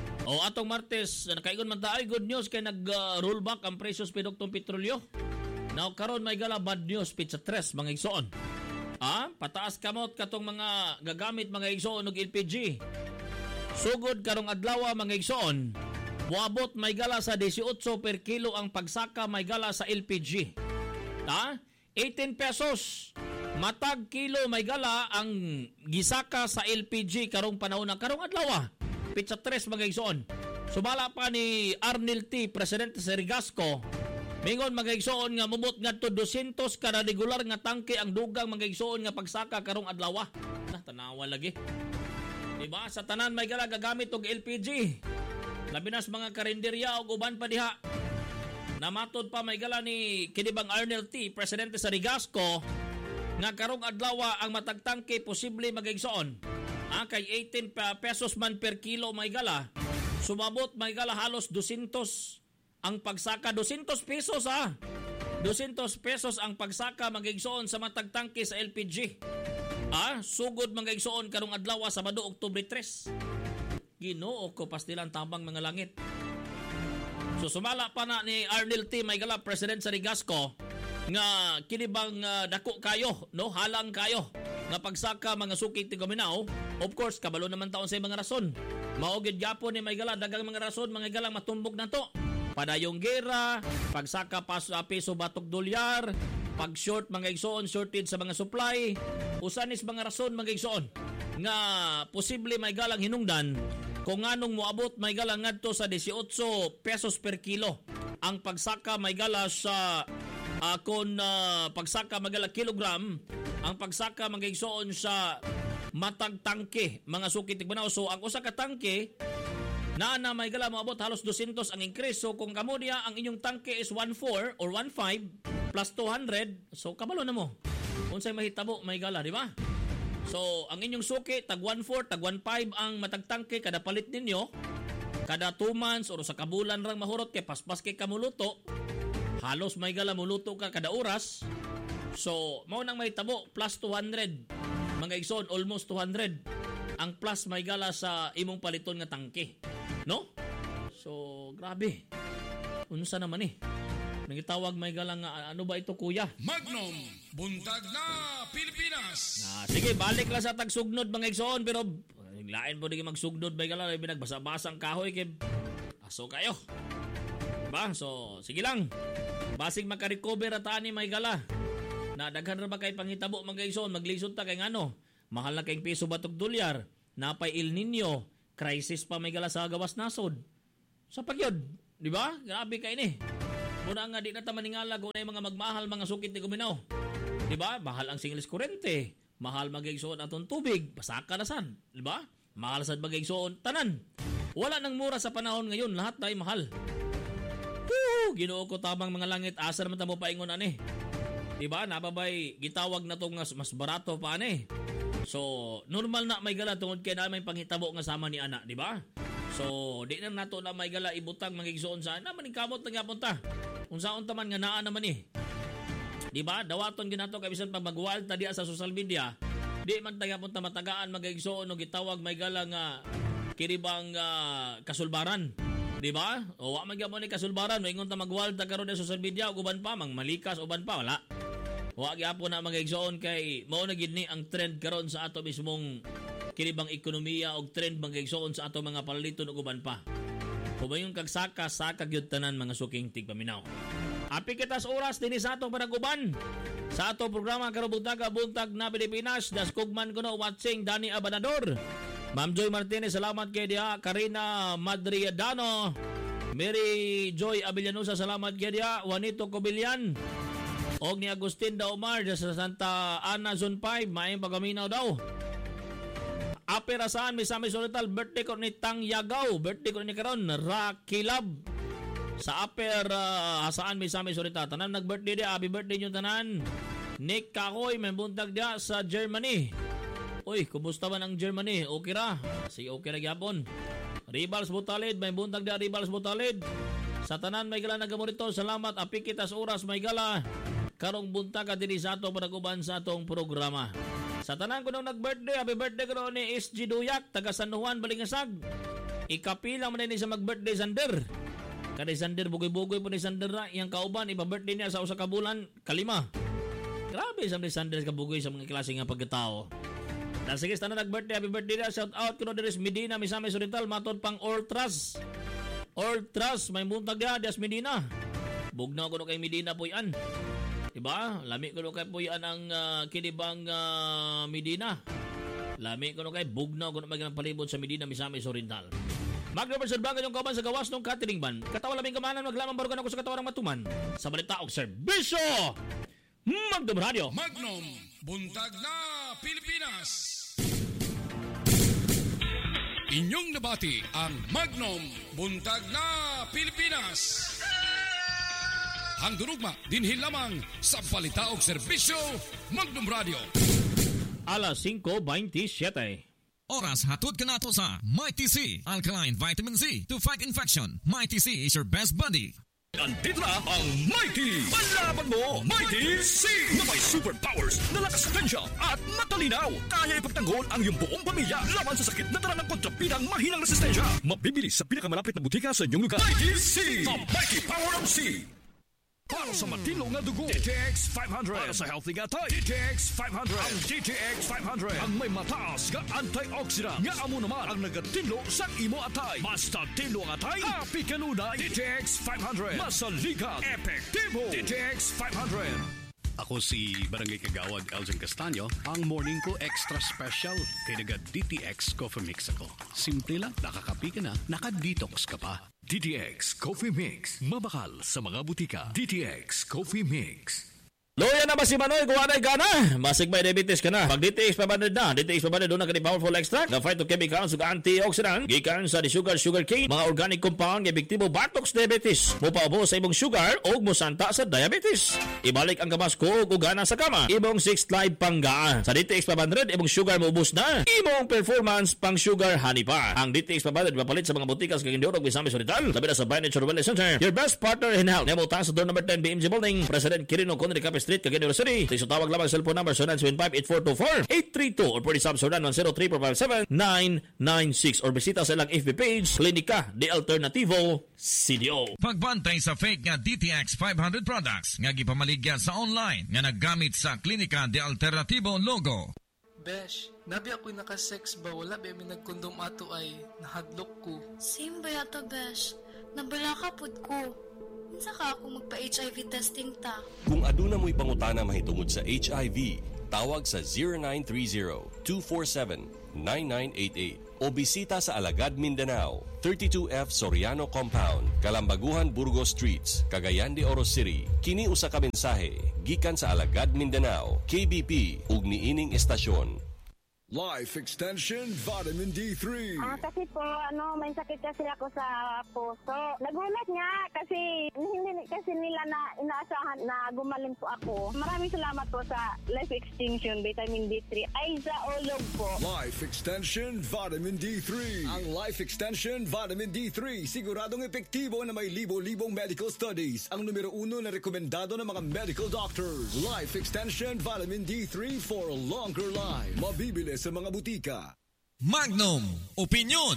O atong Martes nakaigon man ta ay good news kay nag uh, roll back ang presyo sa produktong petrolyo. Now karon may gala bad news pizza tres mga igsoon. Ah, pataas kamot katong mga gagamit mga igsoon og L P G. Sugod karong adlaw mga igsoon, muabot may gala sa eighteen per kilo ang pagsaka may gala sa L P G. Ha? eighteen pesos matag kilo may gala ang gisaka sa L P G karong panahon na karong adlaw. Pizza tres mga igsoon. Sumala pa ni Arnel T, presidente sa Rigasco. Mingon mga igsoon nga mumot nga to two hundred kada regular nga tangke ang dugang mga igsoon nga pagsaka karong adlaw. Na tanawa lagi. Diba sa tanan may gala gagamit og L P G. Labi na sa mga karinderya og uban pa diha. Namatod pa may gala ni kinibang Arnel T, presidente sa Rigasco, nga karong adlaw ang matagtangke posible mga igsoon. Ah, kay eighteen pesos man per kilo may gala. Sumabot may gala halos two hundred ang pagsaka two hundred pesos ah. two hundred pesos ang pagsaka magigsoon sa matagtangke sa L P G. Ah, sugod magigsoon karong adlaw Sabado Oktubre tres. Ginoo ko pastilan tambang mga langit. So sumala pa na ni Arnel T may gala president sa Rigasco nga kinibang uh, dako kayo no halang kayo nga pagsaka mga sukit ti Gaminao. Of course kabalo naman taon sa mga rason. Maugid gyapon ni may gala dagang mga rason mga galang matumbog na to. Padayong gera, pagsaka paso piso batok dolyar, pag short mga igsoon, shortage sa mga supply, usanis mga rason mga igsoon nga posible may galang hinungdan kung anong moabot may galang ngadto sa eighteen pesos per kilo. Ang pagsaka may gala sa uh, kung uh, pagsaka may gala kilogram, ang pagsaka mga igsoon sa matag tangke mga sukit tigmanaw. So ang usa ka tangke na na may gala moabot halos two hundred ang increase. So kung kamo diya ang inyong tangke is one four or one five plus two hundred, so kabalo na mo. Unsay mahitabo may gala, di ba? So ang inyong suki tag one four, tag one five ang matagtangke kada palit ninyo. Kada two months or sa kabulan rang mahurot kay paspas kay kamuluto. Halos may gala muluto ka kada oras. So mao nang mahitabo plus two hundred. Mga igsoon almost two hundred ang plus may gala sa imong paliton nga tangke. No? So, grabe. Unsa naman eh. Nagitawag may galang nga, ano ba ito kuya? Magnum, buntag na Pilipinas. Ah, sige, balik lang sa tagsugnod mga igsoon, pero lain po din magsugnod may galang, binagbasa-basang kahoy kay aso kayo. Diba? So, sige lang. Basig makarecover at ani may gala. Na daghan ra ba kay pangitabo mga igsoon, maglisod ta kay ngano. Mahal na kayong piso batok dolyar, napay El Nino, crisis pa may gala sa gawas nasod. Sa pagyod, di ba? Grabe kay ni. Muna nga di na ta maningala kung na mga magmahal mga sukit ni Guminaw. Di ba? Mahal ang singles kurente, mahal magigsoon atong tubig, pasaka na san, di ba? Mahal sad magigsoon tanan. Wala nang mura sa panahon ngayon, lahat ay mahal. Woo! Ginoo ko tamang mga langit, asa naman ta mo paingon ani. Di ba? Napabay gitawag na tong mas, mas barato pa ani. So, normal na may gala tungod kay na may pangitabo nga sama ni ana, di ba? So, di na nato na may gala ibutang magigsoon sa na maning kamot nga punta. Unsaon ta man nga naa naman ni. Di ba? Dawaton ginato kay bisan pag magwal ta diya sa social media. Di man taga punta matagaan magigsoon no gitawag may gala nga kiribang uh, kasulbaran. Di ba? O wa magyapon ni kasulbaran, moingon ta magwal ta karon sa social media ug uban pa mang malikas uban pa wala. Wa gyapon na magigsoon kay mao na gid ni ang trend karon sa ato mismong kiribang ekonomiya og trend magigsoon sa ato mga palaliton ug uban pa. Kumayon kag saka saka gyud tanan mga suking tigpaminaw. Api kita sa oras dinhi sa atong panaguban. Sa atong programa karong buntaga buntag na Pilipinas, daskugman ko no watching Dani Abanador. Ma'am Joy Martinez, salamat kay dia. Karina Madriadano, Mary Joy Avillanusa, salamat kay dia. Juanito Cobillan, og ni Agustin Daumar sa Santa Ana Zone five, maayong pagaminaw daw. Aperasan Misamis Oriental, birthday ko ni Tang Yagaw, birthday ko ni karon Rakilab. Sa Aper uh, Hasaan Misamis Oriental, tanan nag-birthday dia, happy birthday nyo tanan. Nick Kakoy, may buntag dia sa Germany. Uy, kumusta man ang Germany? Okay ra? Sige, okay ra gyapon. Ribals Butalid, may buntag dia Ribals Butalid. Sa tanan may gala nagamorito, salamat. Api kita sa oras may gala. Karong buntag ka diri sa atong panaguban sa atong programa. Sa tanan ko nung nag-birthday, happy birthday ko ni S G Duyak, taga San Juan, Balingasag. Ikapila man ni sa mag-birthday Sander. Kada Sander, bugoy-bugoy po ni Sander na. Iyang kauban, ipa-birthday niya sa usa ka bulan, kalima. Grabe sa ni Sander kabugoy sa mga klase nga pagkatao. Na sige, tanan nag-birthday, happy birthday na. Shout out ko no Deres Medina, Misamis Oriental, matod pang Ortras. Ortras, may buntag dia, Dias Medina. Bugnaw ko no kay Medina po yan. Diba? Lami ko no kay po yan ang uh, kinibang uh, Medina. Lami ko no kay bugnaw ko no magandang palibot sa Medina, Misamis Oriental. Magrepreserbangan yung kaban sa gawas ng catering ban. Katawa laming kamanan, maglamang barugan ako sa katawang matuman. Sa balita og serbisyo, Magnum Radio. Magnum, buntag na Pilipinas. Inyong nabati ang Magnum, buntag na Pilipinas. Ang durugma, dinhin lamang sa balita og serbisyo, Magnum Radio. Alas cinco veintisiete. Oras hatod ka nato sa Mighty C, Alkaline Vitamin C to fight infection. Mighty C is your best buddy. Andito na ang Mighty! Palaban mo, Mighty C! Na may superpowers na lakas potential at matalinaw. Kaya ipagtanggol ang iyong buong pamilya laban sa sakit na dala ng kontrabidang mahinang resistensya. Mabibili sa pinakamalapit na butika sa inyong lugar. Mighty C! The Mighty Power of C! Para sa matino nga dugo, D T X five hundred. Para sa healthy nga tay, D T X five hundred. Ang D T X five hundred ang may mataas nga antioxidant nga amo naman ang nagatilo sa imo atay. Basta tilo nga atay, api kanunay. D T X five hundred. Masaligan, epektibo. D T X five hundred. Ako si Barangay Kagawad Elgin Castaño, ang morning ko extra special kay naga D T X Coffee Mix ako. Simple lang, nakakapi ka na, naka-detox ka pa. D T X Coffee Mix, mabakal sa mga butika. D T X Coffee Mix. Loya na ba si Manoy? Kuwanay ka na. Masig may diabetes ka na. Pag D T X five hundred na, D T X five hundred doon na ka ni powerful extract na phytochemicals ug antioxidant gikan sa sugar sugar cane, mga organic compound nga epektibo batox diabetes. Mupaubo sa imong sugar o musanta sa diabetes. Ibalik ang gamas ko ug gana sa kama. Imong six live panggaan. Sa D T X five hundred, imong sugar maubos na. Imong performance pang sugar honey pa. Ang D T X five hundred mapalit sa mga botikas kag Indorog Misamis Oriental. Labi na sa By Nature Wellness Center. Your best partner in health. Nemo ta sa door number ten B M G Building. President Quirino Conde Capes Street, Cagayan de Oro City. So tawag lamang cellphone number zero nine seven five eight four two four eight three two or pwede sub zero nine one zero three four five seven nine nine six or bisita sa ilang F B page Klinika de Alternativo C D O. Pagbantay sa fake nga D T X five hundred products nga gipamaligya sa online nga naggamit sa Klinika de Alternativo logo. Besh, nabi ako'y nakasex ba? Wala ba may nagkondom ato ay nahadlok ko. Same ba yato, Besh? Nabala ka pud ko. Unsa ka ako magpa-H I V testing ta? Kung aduna mo'y pangutana mahitungod sa H I V, tawag sa zero nine three zero two four seven nine nine eight eight o bisita sa Alagad, Mindanao, thirty-two F Soriano Compound, Kalambaguhan, Burgos Streets, Cagayan de Oro City. Kini usa ka mensahe gikan sa Alagad, Mindanao, K B P ug niining estasyon. Life Extension Vitamin D three. Ah, kasi po, ano, may sakit kasi ako sa puso. Nagulat nga kasi hindi kasi nila na inaasahan na gumaling po ako. Maraming salamat po sa Life Extension Vitamin D three. Ay, sa Olog po. Life Extension Vitamin D three. Ang Life Extension Vitamin D three, siguradong epektibo na may libo-libong medical studies. Ang numero uno na rekomendado ng mga medical doctors. Life Extension Vitamin D three for a longer life. Mabibili sa mga butika. Magnum Opinion.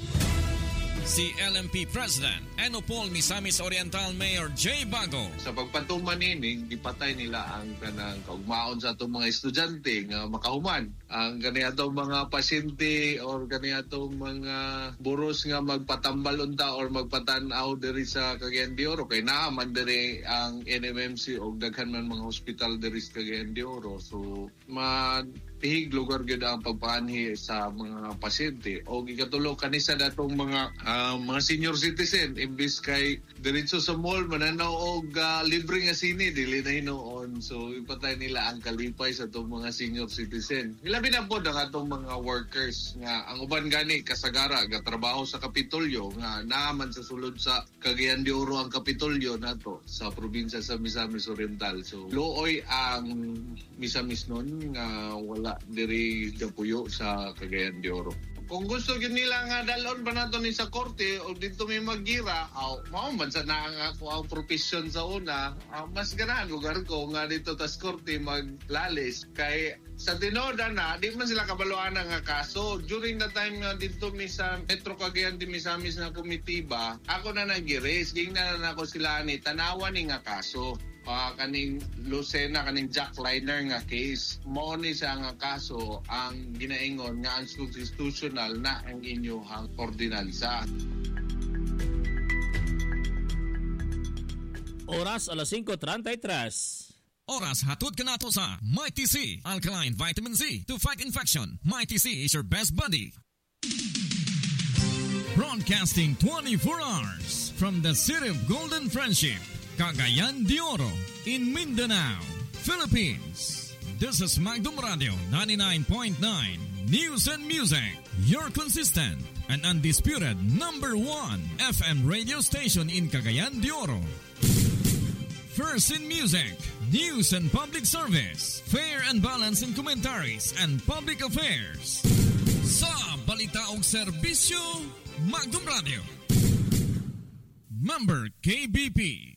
Si L M P President Enopol Misamis Oriental Mayor Jay Bago. Sa pagpatuman ini, gipatay nila ang kanang kaugmaon sa atong mga estudyante nga makahuman. Ang kaniyatong mga pasyente or kaniyatong mga buros nga magpatambal unta or magpatanaw diri sa Cagayan de Oro. Kay naaman diri ang N M M C o daghan man mga hospital diri sa Cagayan de Oro. So, ma pihig lugar gyud ang pagpaanhi sa mga pasyente o gikatulo kanisa datong mga uh, mga senior citizen imbis kay diretso sa mall mananaw og uh, libre nga sine dili na hinuon, so ipatay nila ang kalipay sa atong mga senior citizen. Ilabi na po ang atong mga workers nga ang uban gani kasagara gatrabaho sa Kapitolyo nga naaman sa sulod sa Cagayan de Oro ang Kapitolyo nato sa probinsya sa Misamis Oriental. So luoy ang Misamis nun nga wala diri Dapuyo sa Cagayan de Oro. Kung gusto gyud nila nga dalon ba nato ni sa korte o dito may magira, aw mao man sa na nga ako ang profession sa una, uh, mas ganahan lugar ko nga dito tas korte maglalis kay sa tinoda na di man sila kabaluan nga kaso. During the time nga dito mi sa Metro Cagayan de Misamis na komitiba, ako na nag-raise gingna na ako sila ni tanawan ni nga kaso. Uh, kaning Lucena, kaning jackliner nga case, mo ni sa nga kaso ang ginaingon nga unconstitutional na ang inyong ordinansa. Oras alas cinco treinta-tres. Oras hatod ka nato sa Mighty C Alkaline Vitamin C to fight infection. Mighty C is your best buddy. Broadcasting twenty-four hours from the city of Golden Friendship, Cagayan de Oro, in Mindanao, Philippines. This is Magnum Radio ninety-nine point nine News and Music, your consistent and undisputed number one F M radio station in Cagayan de Oro. First in music, news and public service, fair and balanced in commentaries and public affairs. Sa balita og serbisyo, Magnum Radio. Member K B P.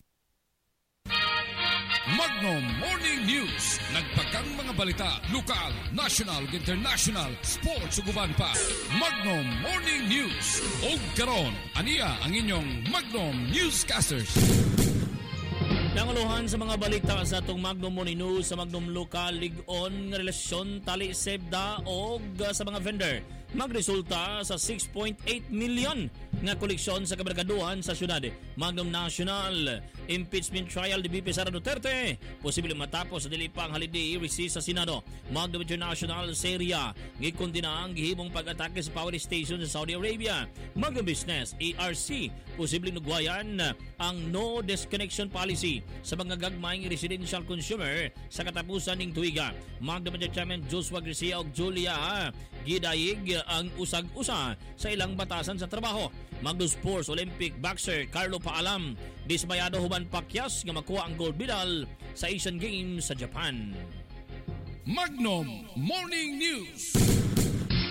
Magnum Morning News. Nagpagang mga balita, lokal, national, international, sports ug uban pa. Magnum Morning News. Og karon, aniya ang inyong Magnum Newscasters. Nanguluhan sa mga balita sa atong Magnum Morning News sa Magnum Local Ligon nga relasyon tali sebda o sa mga vendor magresulta sa six point eight million nga koleksyon sa kabarkaduhan sa syudad. Magnum National Impeachment Trial de B P Sara Duterte posibleng matapos sa dili pang holiday recess sa Senado. Magnum International Syria gikondina ang gihimong pag-atake sa power station sa Saudi Arabia. Magnum Business A R C posibleng nugwayan ang no disconnection policy sa mga gagmayng residential consumer sa katapusan ning tuiga. Magnum Chairman Joshua Garcia ug Julia gidayig ang usag-usa sa ilang batasan sa trabaho. Magnum Sports Olympic boxer Carlo Paalam dismayado huban pakyas nga makuha ang gold medal sa Asian Games sa Japan. Magnum Morning News.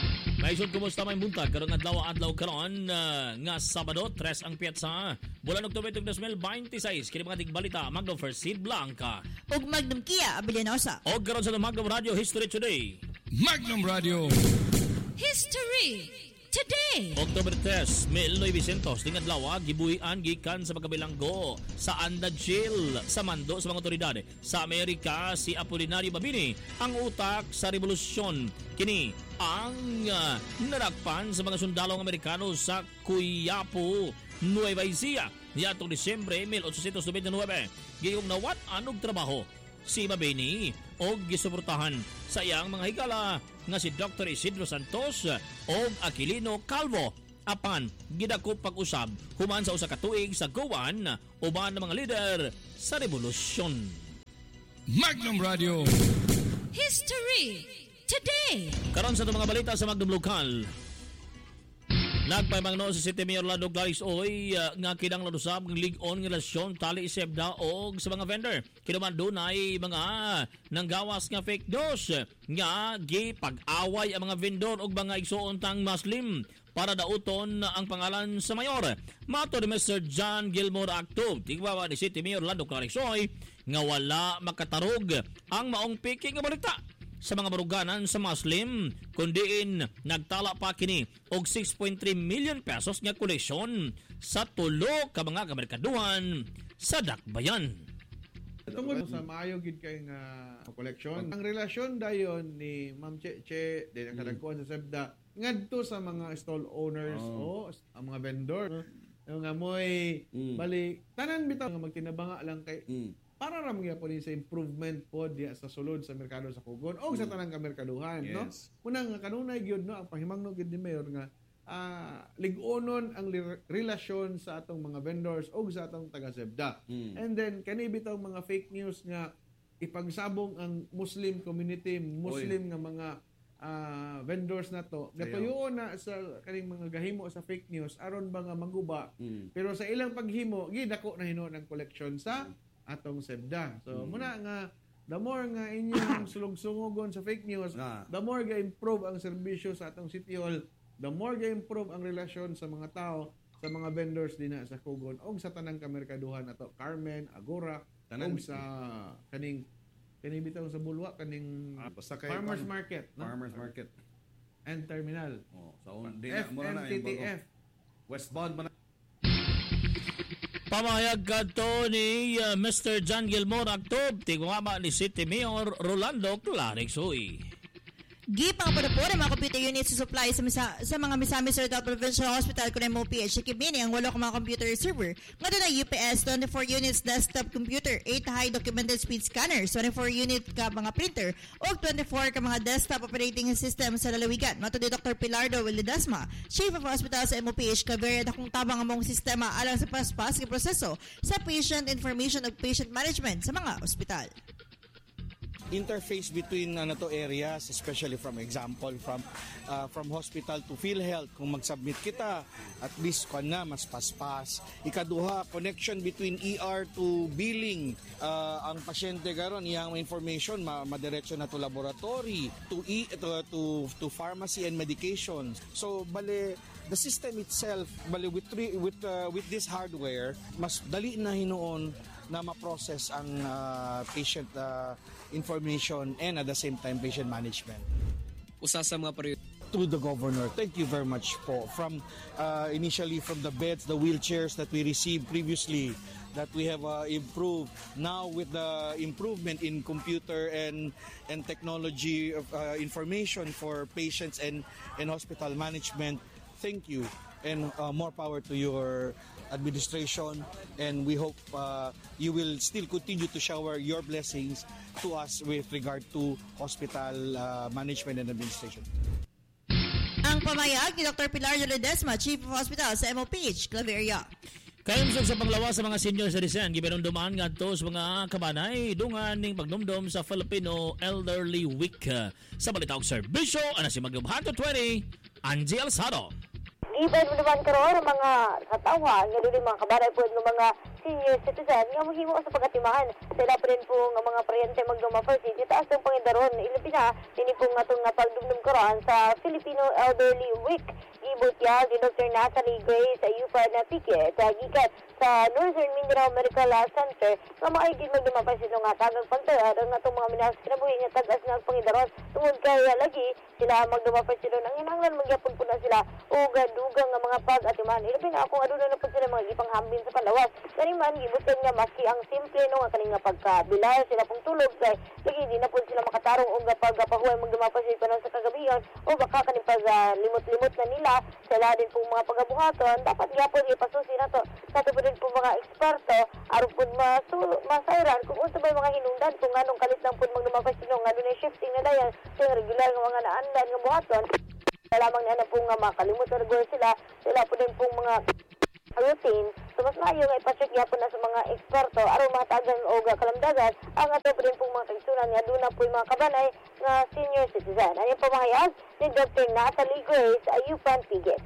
Naisod, kumusta may buntag? Karong adlaw-adlaw karon uh, nga Sabado, tres ang pietsa. Bulan Oktubre two thousand twenty-six. Kini mga tigbalita, Magnum First Seed Blanca. Ug Magnum Kia Abellanosa. Og karon sa Magnum Radio History Today. Magnum Radio History Today. Oktubre tres, mil novecientos, tingad lawa, gibuhian gikan sa pagkabilanggo sa Anda Jail sa mando sa mga otoridad sa Amerika si Apolinario Mabini ang utak sa revolusyon. Kini ang uh, narakpan sa mga sundalong Amerikano sa Quiapo, Nueva Ecija niadtong Disyembre mil ochocientos ninety-nine. Giyong nawat anog trabaho si Mabini o gisuportahan sa iyang mga higala nga si Doctor Isidro Santos o Aquilino Calvo. Apan gidakop pag-usab human sa usa ka tuig sa Gowan uban ng mga lider sa revolusyon. Magnum Radio History Today. Karon sa mga balita sa Magnum Lokal. Nagpaymangno sa City Mayor Lando Clarice Oy uh, nga kidang ladusab ng lig-on nga relasyon tali isebda og sa mga vendor. Kinuman dunay mga nanggawas nga fake news nga gipag-away ang mga vendor og mga igsuon tang Muslim para dauton ang pangalan sa mayor. Mato ni Mister John Gilmore Actov, tigbawa ni City Mayor Lando Clarice Oy nga wala makatarog ang maong piki nga balita sa mga baruganan sa Muslim, kundiin nagtala pa kini og six point three million pesos nga koleksyon sa tulo ka mga kamerkaduhan sa Dakbayan. Tungod sa maayo gid kay nga koleksyon, ang relasyon dayon ni Ma'am Cheche din ang kadagkuan sa sebda ngadto sa mga stall owners oh. o ang mga vendor nga moy mm. bali tanan bitaw nga magtinabanga lang kay mm. para ram nga po sa improvement po diya sa sulod sa merkado sa Kugon o sa tanang kamerkaduhan, yes. No? Muna nga kanunay gyud no ang pahimangno gid ni Mayor nga uh, lig-onon ang li- relasyon sa atong mga vendors o sa atong taga-sebda. Mm. And then kani bitaw mga fake news nga ipagsabong ang Muslim community, Muslim Oy. nga mga uh, vendors na to, gatuyoon na sa kaning mga gahimo sa fake news aron ba nga maguba. Mm. Pero sa ilang paghimo, gidako na hinuon ang collection sa atong sebda. So, mm. muna nga, the more nga inyong sulog-sungugon sa fake news, ah. the more ga-improve ang serbisyo sa atong City Hall, the more ga-improve ang relasyon sa mga tao, sa mga vendors din na sa Kugon, o sa tanang kamerkaduhan ato, Carmen, Agora, o sa kaning, kaning bitaw sa Bulwa, kaning ah, Farmers pan, Market. No? Farmers Market. And Terminal. Oh, so, F M T T F. Westbound man. Pamahayag kadto ni uh, Mister John Gilmore Actov, tigmama ni City Mayor Rolando Clarix Oy. Gipang padapor ang mga computer units sa supply sa, misa, sa mga Misamis Rizal Provincial Hospital kung M O P H. Kibini ang walo ka mga computer server. Nga doon ay U P S, twenty-four units desktop computer, eight high documented speed scanners, twenty-four unit ka mga printer, o twenty-four ka mga desktop operating system sa lalawigan. Mato ni Doctor Pilardo Willedesma, Chief of Hospital sa M O P H, kaberia na kung tabang among sistema alang sa paspas ng proseso sa patient information o patient management sa mga ospital. Interface between ano to areas, especially from example from uh, from hospital to PhilHealth, kung mag-submit kita at least kan na mas paspas. Ikaduha, connection between E R to billing, uh, ang pasyente karon iyang information ma madiretso na to laboratory to e to, to to pharmacy and medication. So bale the system itself bale with with uh, with this hardware mas dali na hinuon na ma-process ang uh, patient uh, information and at the same time patient management. Usa sa mga priority to the governor. Thank you very much po. From uh, initially from the beds, the wheelchairs that we received previously that we have uh, improved. Now with the improvement in computer and and technology of uh, information for patients and and hospital management. Thank you and uh, more power to your administration, and we hope uh, you will still continue to shower your blessings to us with regard to hospital uh, management and administration. Ang pamayag ni Doctor Pilar Ledesma, Chief of Hospital sa M O P H, Claveria. Kayong sa panglawas sa mga senior citizen, giberunduman nga to sa mga kabanay, dungan ning pagnumdum sa Filipino Elderly Week. Sa balita og serbisyo, ana si Magnum Hanto twenty, Angie Alzado. Given mo naman karon mga katawa, nga din mga kabanay po ng mga senior citizen nga mahimo sa pagatimahan. Sila pa rin po nga mga paryente magduma first aid, itaas ng pangidaron. Ilabi na, nini po nga itong pagdumdum karoon sa Filipino Elderly Week. Ibot ya, di Doctor Natalie Grace, ayupan na pikit, gikat sa Northern Mindanao Medical Center, nga maayigin magduma first aid nga tagang pantayad, ang itong mga minahas kinabuhi nga tagas ng pangidaron. Tungod kaya lagi, sila magduma first aid, ang hinanglan magyapon po na sila, uga-dugang nga mga pag-atimahan. Ilabi na ako, aduna na po sila mga gipanghambin sa panlawas. Kaniman, gibutin nga maski ang simple no, nga kaning nga pagkabilay, sila pong tulog, kay lagi di na po sila makatarong o nga pagpahuay magdumapasin pa sa kagabihan, o baka kaning pag-limot-limot na nila, sila din pong mga pagabuhaton, dapat nga po ipasusi na to. Sa ito po din po mga eksperto, araw po masayran, kung unsa ba yung mga hinungdan, kung anong kalit lang po magdumapasin no, nga doon ay shifting na dayan, yung regular nga mga naandan nga buhaton, lamang na na po nga makalimot na regular sila, sila po din pong mga routine. So mas maayo nga ipacheck yapon na sa mga eksperto aron matagan o kalamdagan ang ato pa rin pong mga kaigsunan nga doon na po yung mga kabanay nga senior citizen. Ano yung pamahayag ni Doctor Natalie Grace, ayupan pigit.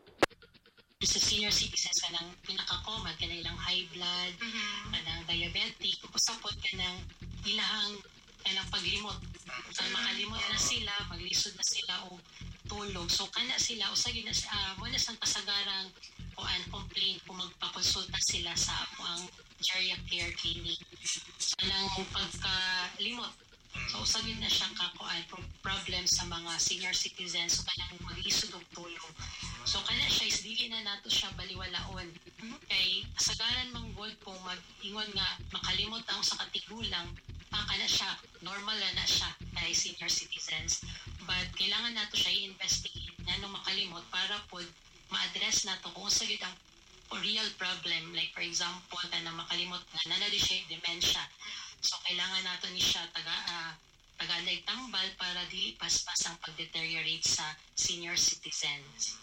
Sa senior citizens ka ng pinaka-common, ka na ilang high blood, mm-hmm. ka ng diabetic, usapot ka ng ilahang kanang paglimot. So, makalimot na sila, maglisod na sila o tulog. So, kana sila, o sagin na uh, muna sa kasagarang o an complaint kung magpakonsulta sila sa ang Geriatric Care Clinic. So, nang pagkalimot. So, sagin na siya kakuan problem sa mga senior citizens. So, kanang maglisod o tulog. So, kana siya, is dili na nato siya baliwalaon. Kay, kasagaran mang gold kung mag-ingon nga, makalimot ang sa katigulang, baka na siya, normal na na siya kay senior citizens. But kailangan nato siya i-investigate na nung makalimot para po ma-address nato kung sa ang real problem. Like for example, na makalimot na nanali siya dementia. So kailangan nato ni siya taga, uh, taga nagtambal para dili paspas ang pag-deteriorate sa senior citizens.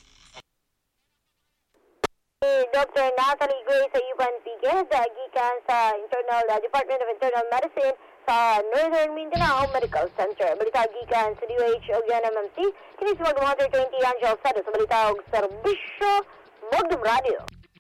Doctor Natalie Grace sa Iban Piguez, gikan sa Internal uh, Department of Internal Medicine sa Northern Mindanao Medical Center. Balita gikan sa D O H o G N M M C, kini sa Magdum one twenty Angel Sado sa balita og serbisyo Magdum Radio.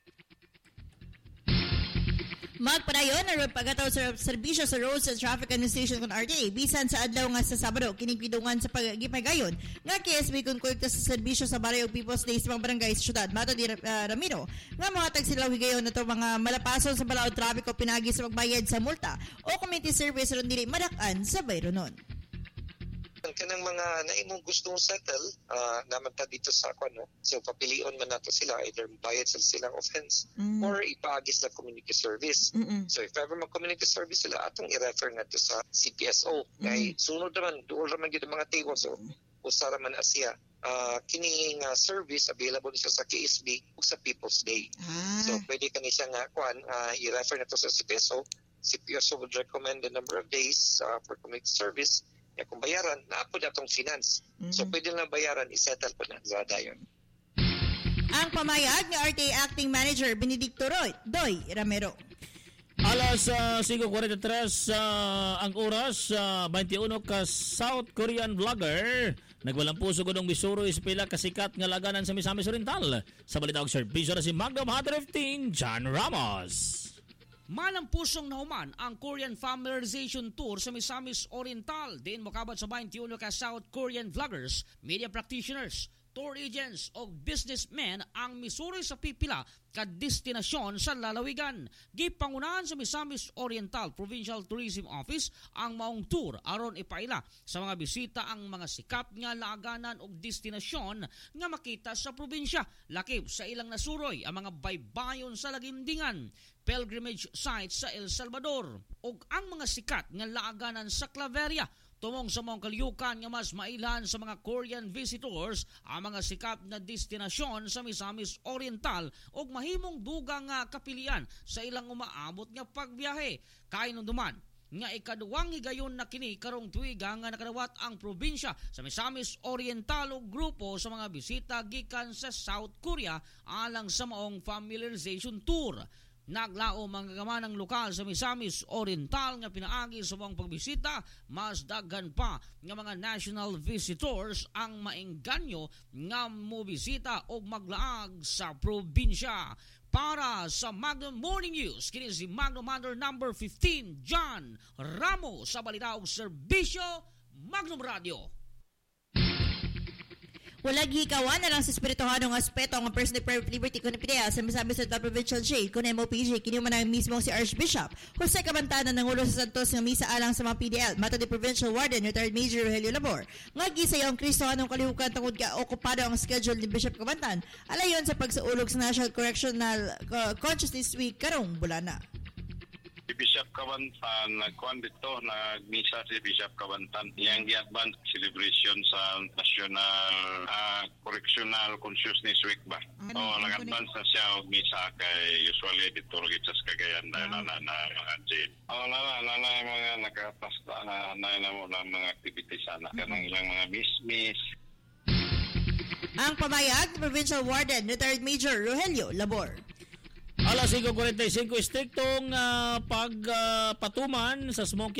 Magpadayon na pagataw sa serbisyo sa Roads and Traffic Administration kung R T A bisan sa adlaw nga sa Sabado kinikidungan sa paggipahigayon nga K S B kung kolekta sa serbisyo sa Barrio People's Day sa mga barangay sa syudad. Mato di uh, Ramiro nga mahatag sila higayon na to mga malapason sa balaod trapiko pinagi sa pagbayad sa multa o community service ron dili madakan sa bayronon. Kanang mga naimong gustong settle uh, naman ta dito sa ako, no? So papilion man nato sila, either bayad sa silang offense mm. or ipaagis na community service. Mm-mm. So if ever mag-community service sila, atong i-refer na to sa C P S O. Mm. Kay sunod naman, doon naman yun mga table. So usara man asya. Uh, kining uh, service available siya sa K S B o sa People's Day. Ah. So pwede ka niya nga kuan, uh, i-refer na to sa C P S O. C P S O would recommend the number of days uh, for community service. Ya, kung bayaran, naapo na itong finance. Mm-hmm. So, pwede na bayaran, isettle po na sa dayon. Ang pamayag ni R T A Acting Manager Benedicto Roy, Doy Ramiro. Alas uh, five forty-three uh, ang oras, uh, twenty-one ka South Korean vlogger. Nagwalang puso ko ng Missouri sa pila kasikat nga laganan sa Misamis Oriental. Sa balita og serbisyo na si Magdam one fifteen, John Ramos. Manang pusong nahuman ang Korean Familiarization Tour sa Misamis Oriental. Din makabat sa twenty-one ka South Korean vloggers, media practitioners, tour agents o businessmen ang Missouri sa pipila ka destinasyon sa lalawigan. Gipangunahan sa Misamis Oriental Provincial Tourism Office ang maong tour aron ipaila sa mga bisita ang mga sikat nga laaganan o destinasyon nga makita sa probinsya. Lakip sa ilang nasuroy ang mga baybayon sa lagimdingan, pilgrimage sites sa El Salvador ug ang mga sikat nga laaganan sa Claveria. Tumong sa mga kalyukan nga mas mailan sa mga Korean visitors ang mga sikat na destinasyon sa Misamis Oriental ug mahimong dugang nga kapilian sa ilang umaabot nga pagbiyahe. Kainunduman nga ikaduwang higayon na kini karong tuiga nga nakadawat ang probinsya sa Misamis Oriental ug grupo sa mga bisita gikan sa South Korea alang sa maong familiarization tour. Naglao mga gamanang lokal sa Misamis Oriental nga pinaagi sa mga pagbisita, mas daghan pa nga mga national visitors ang maengganyo nga mobisita o maglaag sa probinsya. para sa Magnum Morning News. Kini si Magnum Hunter number fifteen, John Ramos sa balita og serbisyo Magnum Radio. Walang hikawan na lang sa espirituhanong aspeto ang personal private liberty kuno pideya sa Misamis Central Provincial Jail kuno M O P J kini man ang mismo si Archbishop Jose Cabantanan ng ulo sa Santos nga misa alang sa mga P D L mato ni Provincial Warden retired Major Rogelio Labor nga gisayaw ang Kristohanong kalihukan tungod ka okupado ang schedule ni Bishop Cabantan alayon sa pagsaulog sa National Correctional uh, Consciousness Week karong bulana. Si Bishop Cabantan, nagkuhan dito, nagmisa si Bishop Cabantan. Yang gi-advance celebration sa National uh, Correctional Consciousness Week ba? O, oh, nag-advance na siya og misa kay usually dito rin sa Cagayan na na na mga jail. O, oh, na na na na mga nakapasta na na na mo na mga activities sana. Kanang ilang mga miss-miss. Ang pamayag ni Provincial Warden, retired Major Rogelio Labor. Alas five forty-five, striktong uh, pagpatuman uh, sa smoking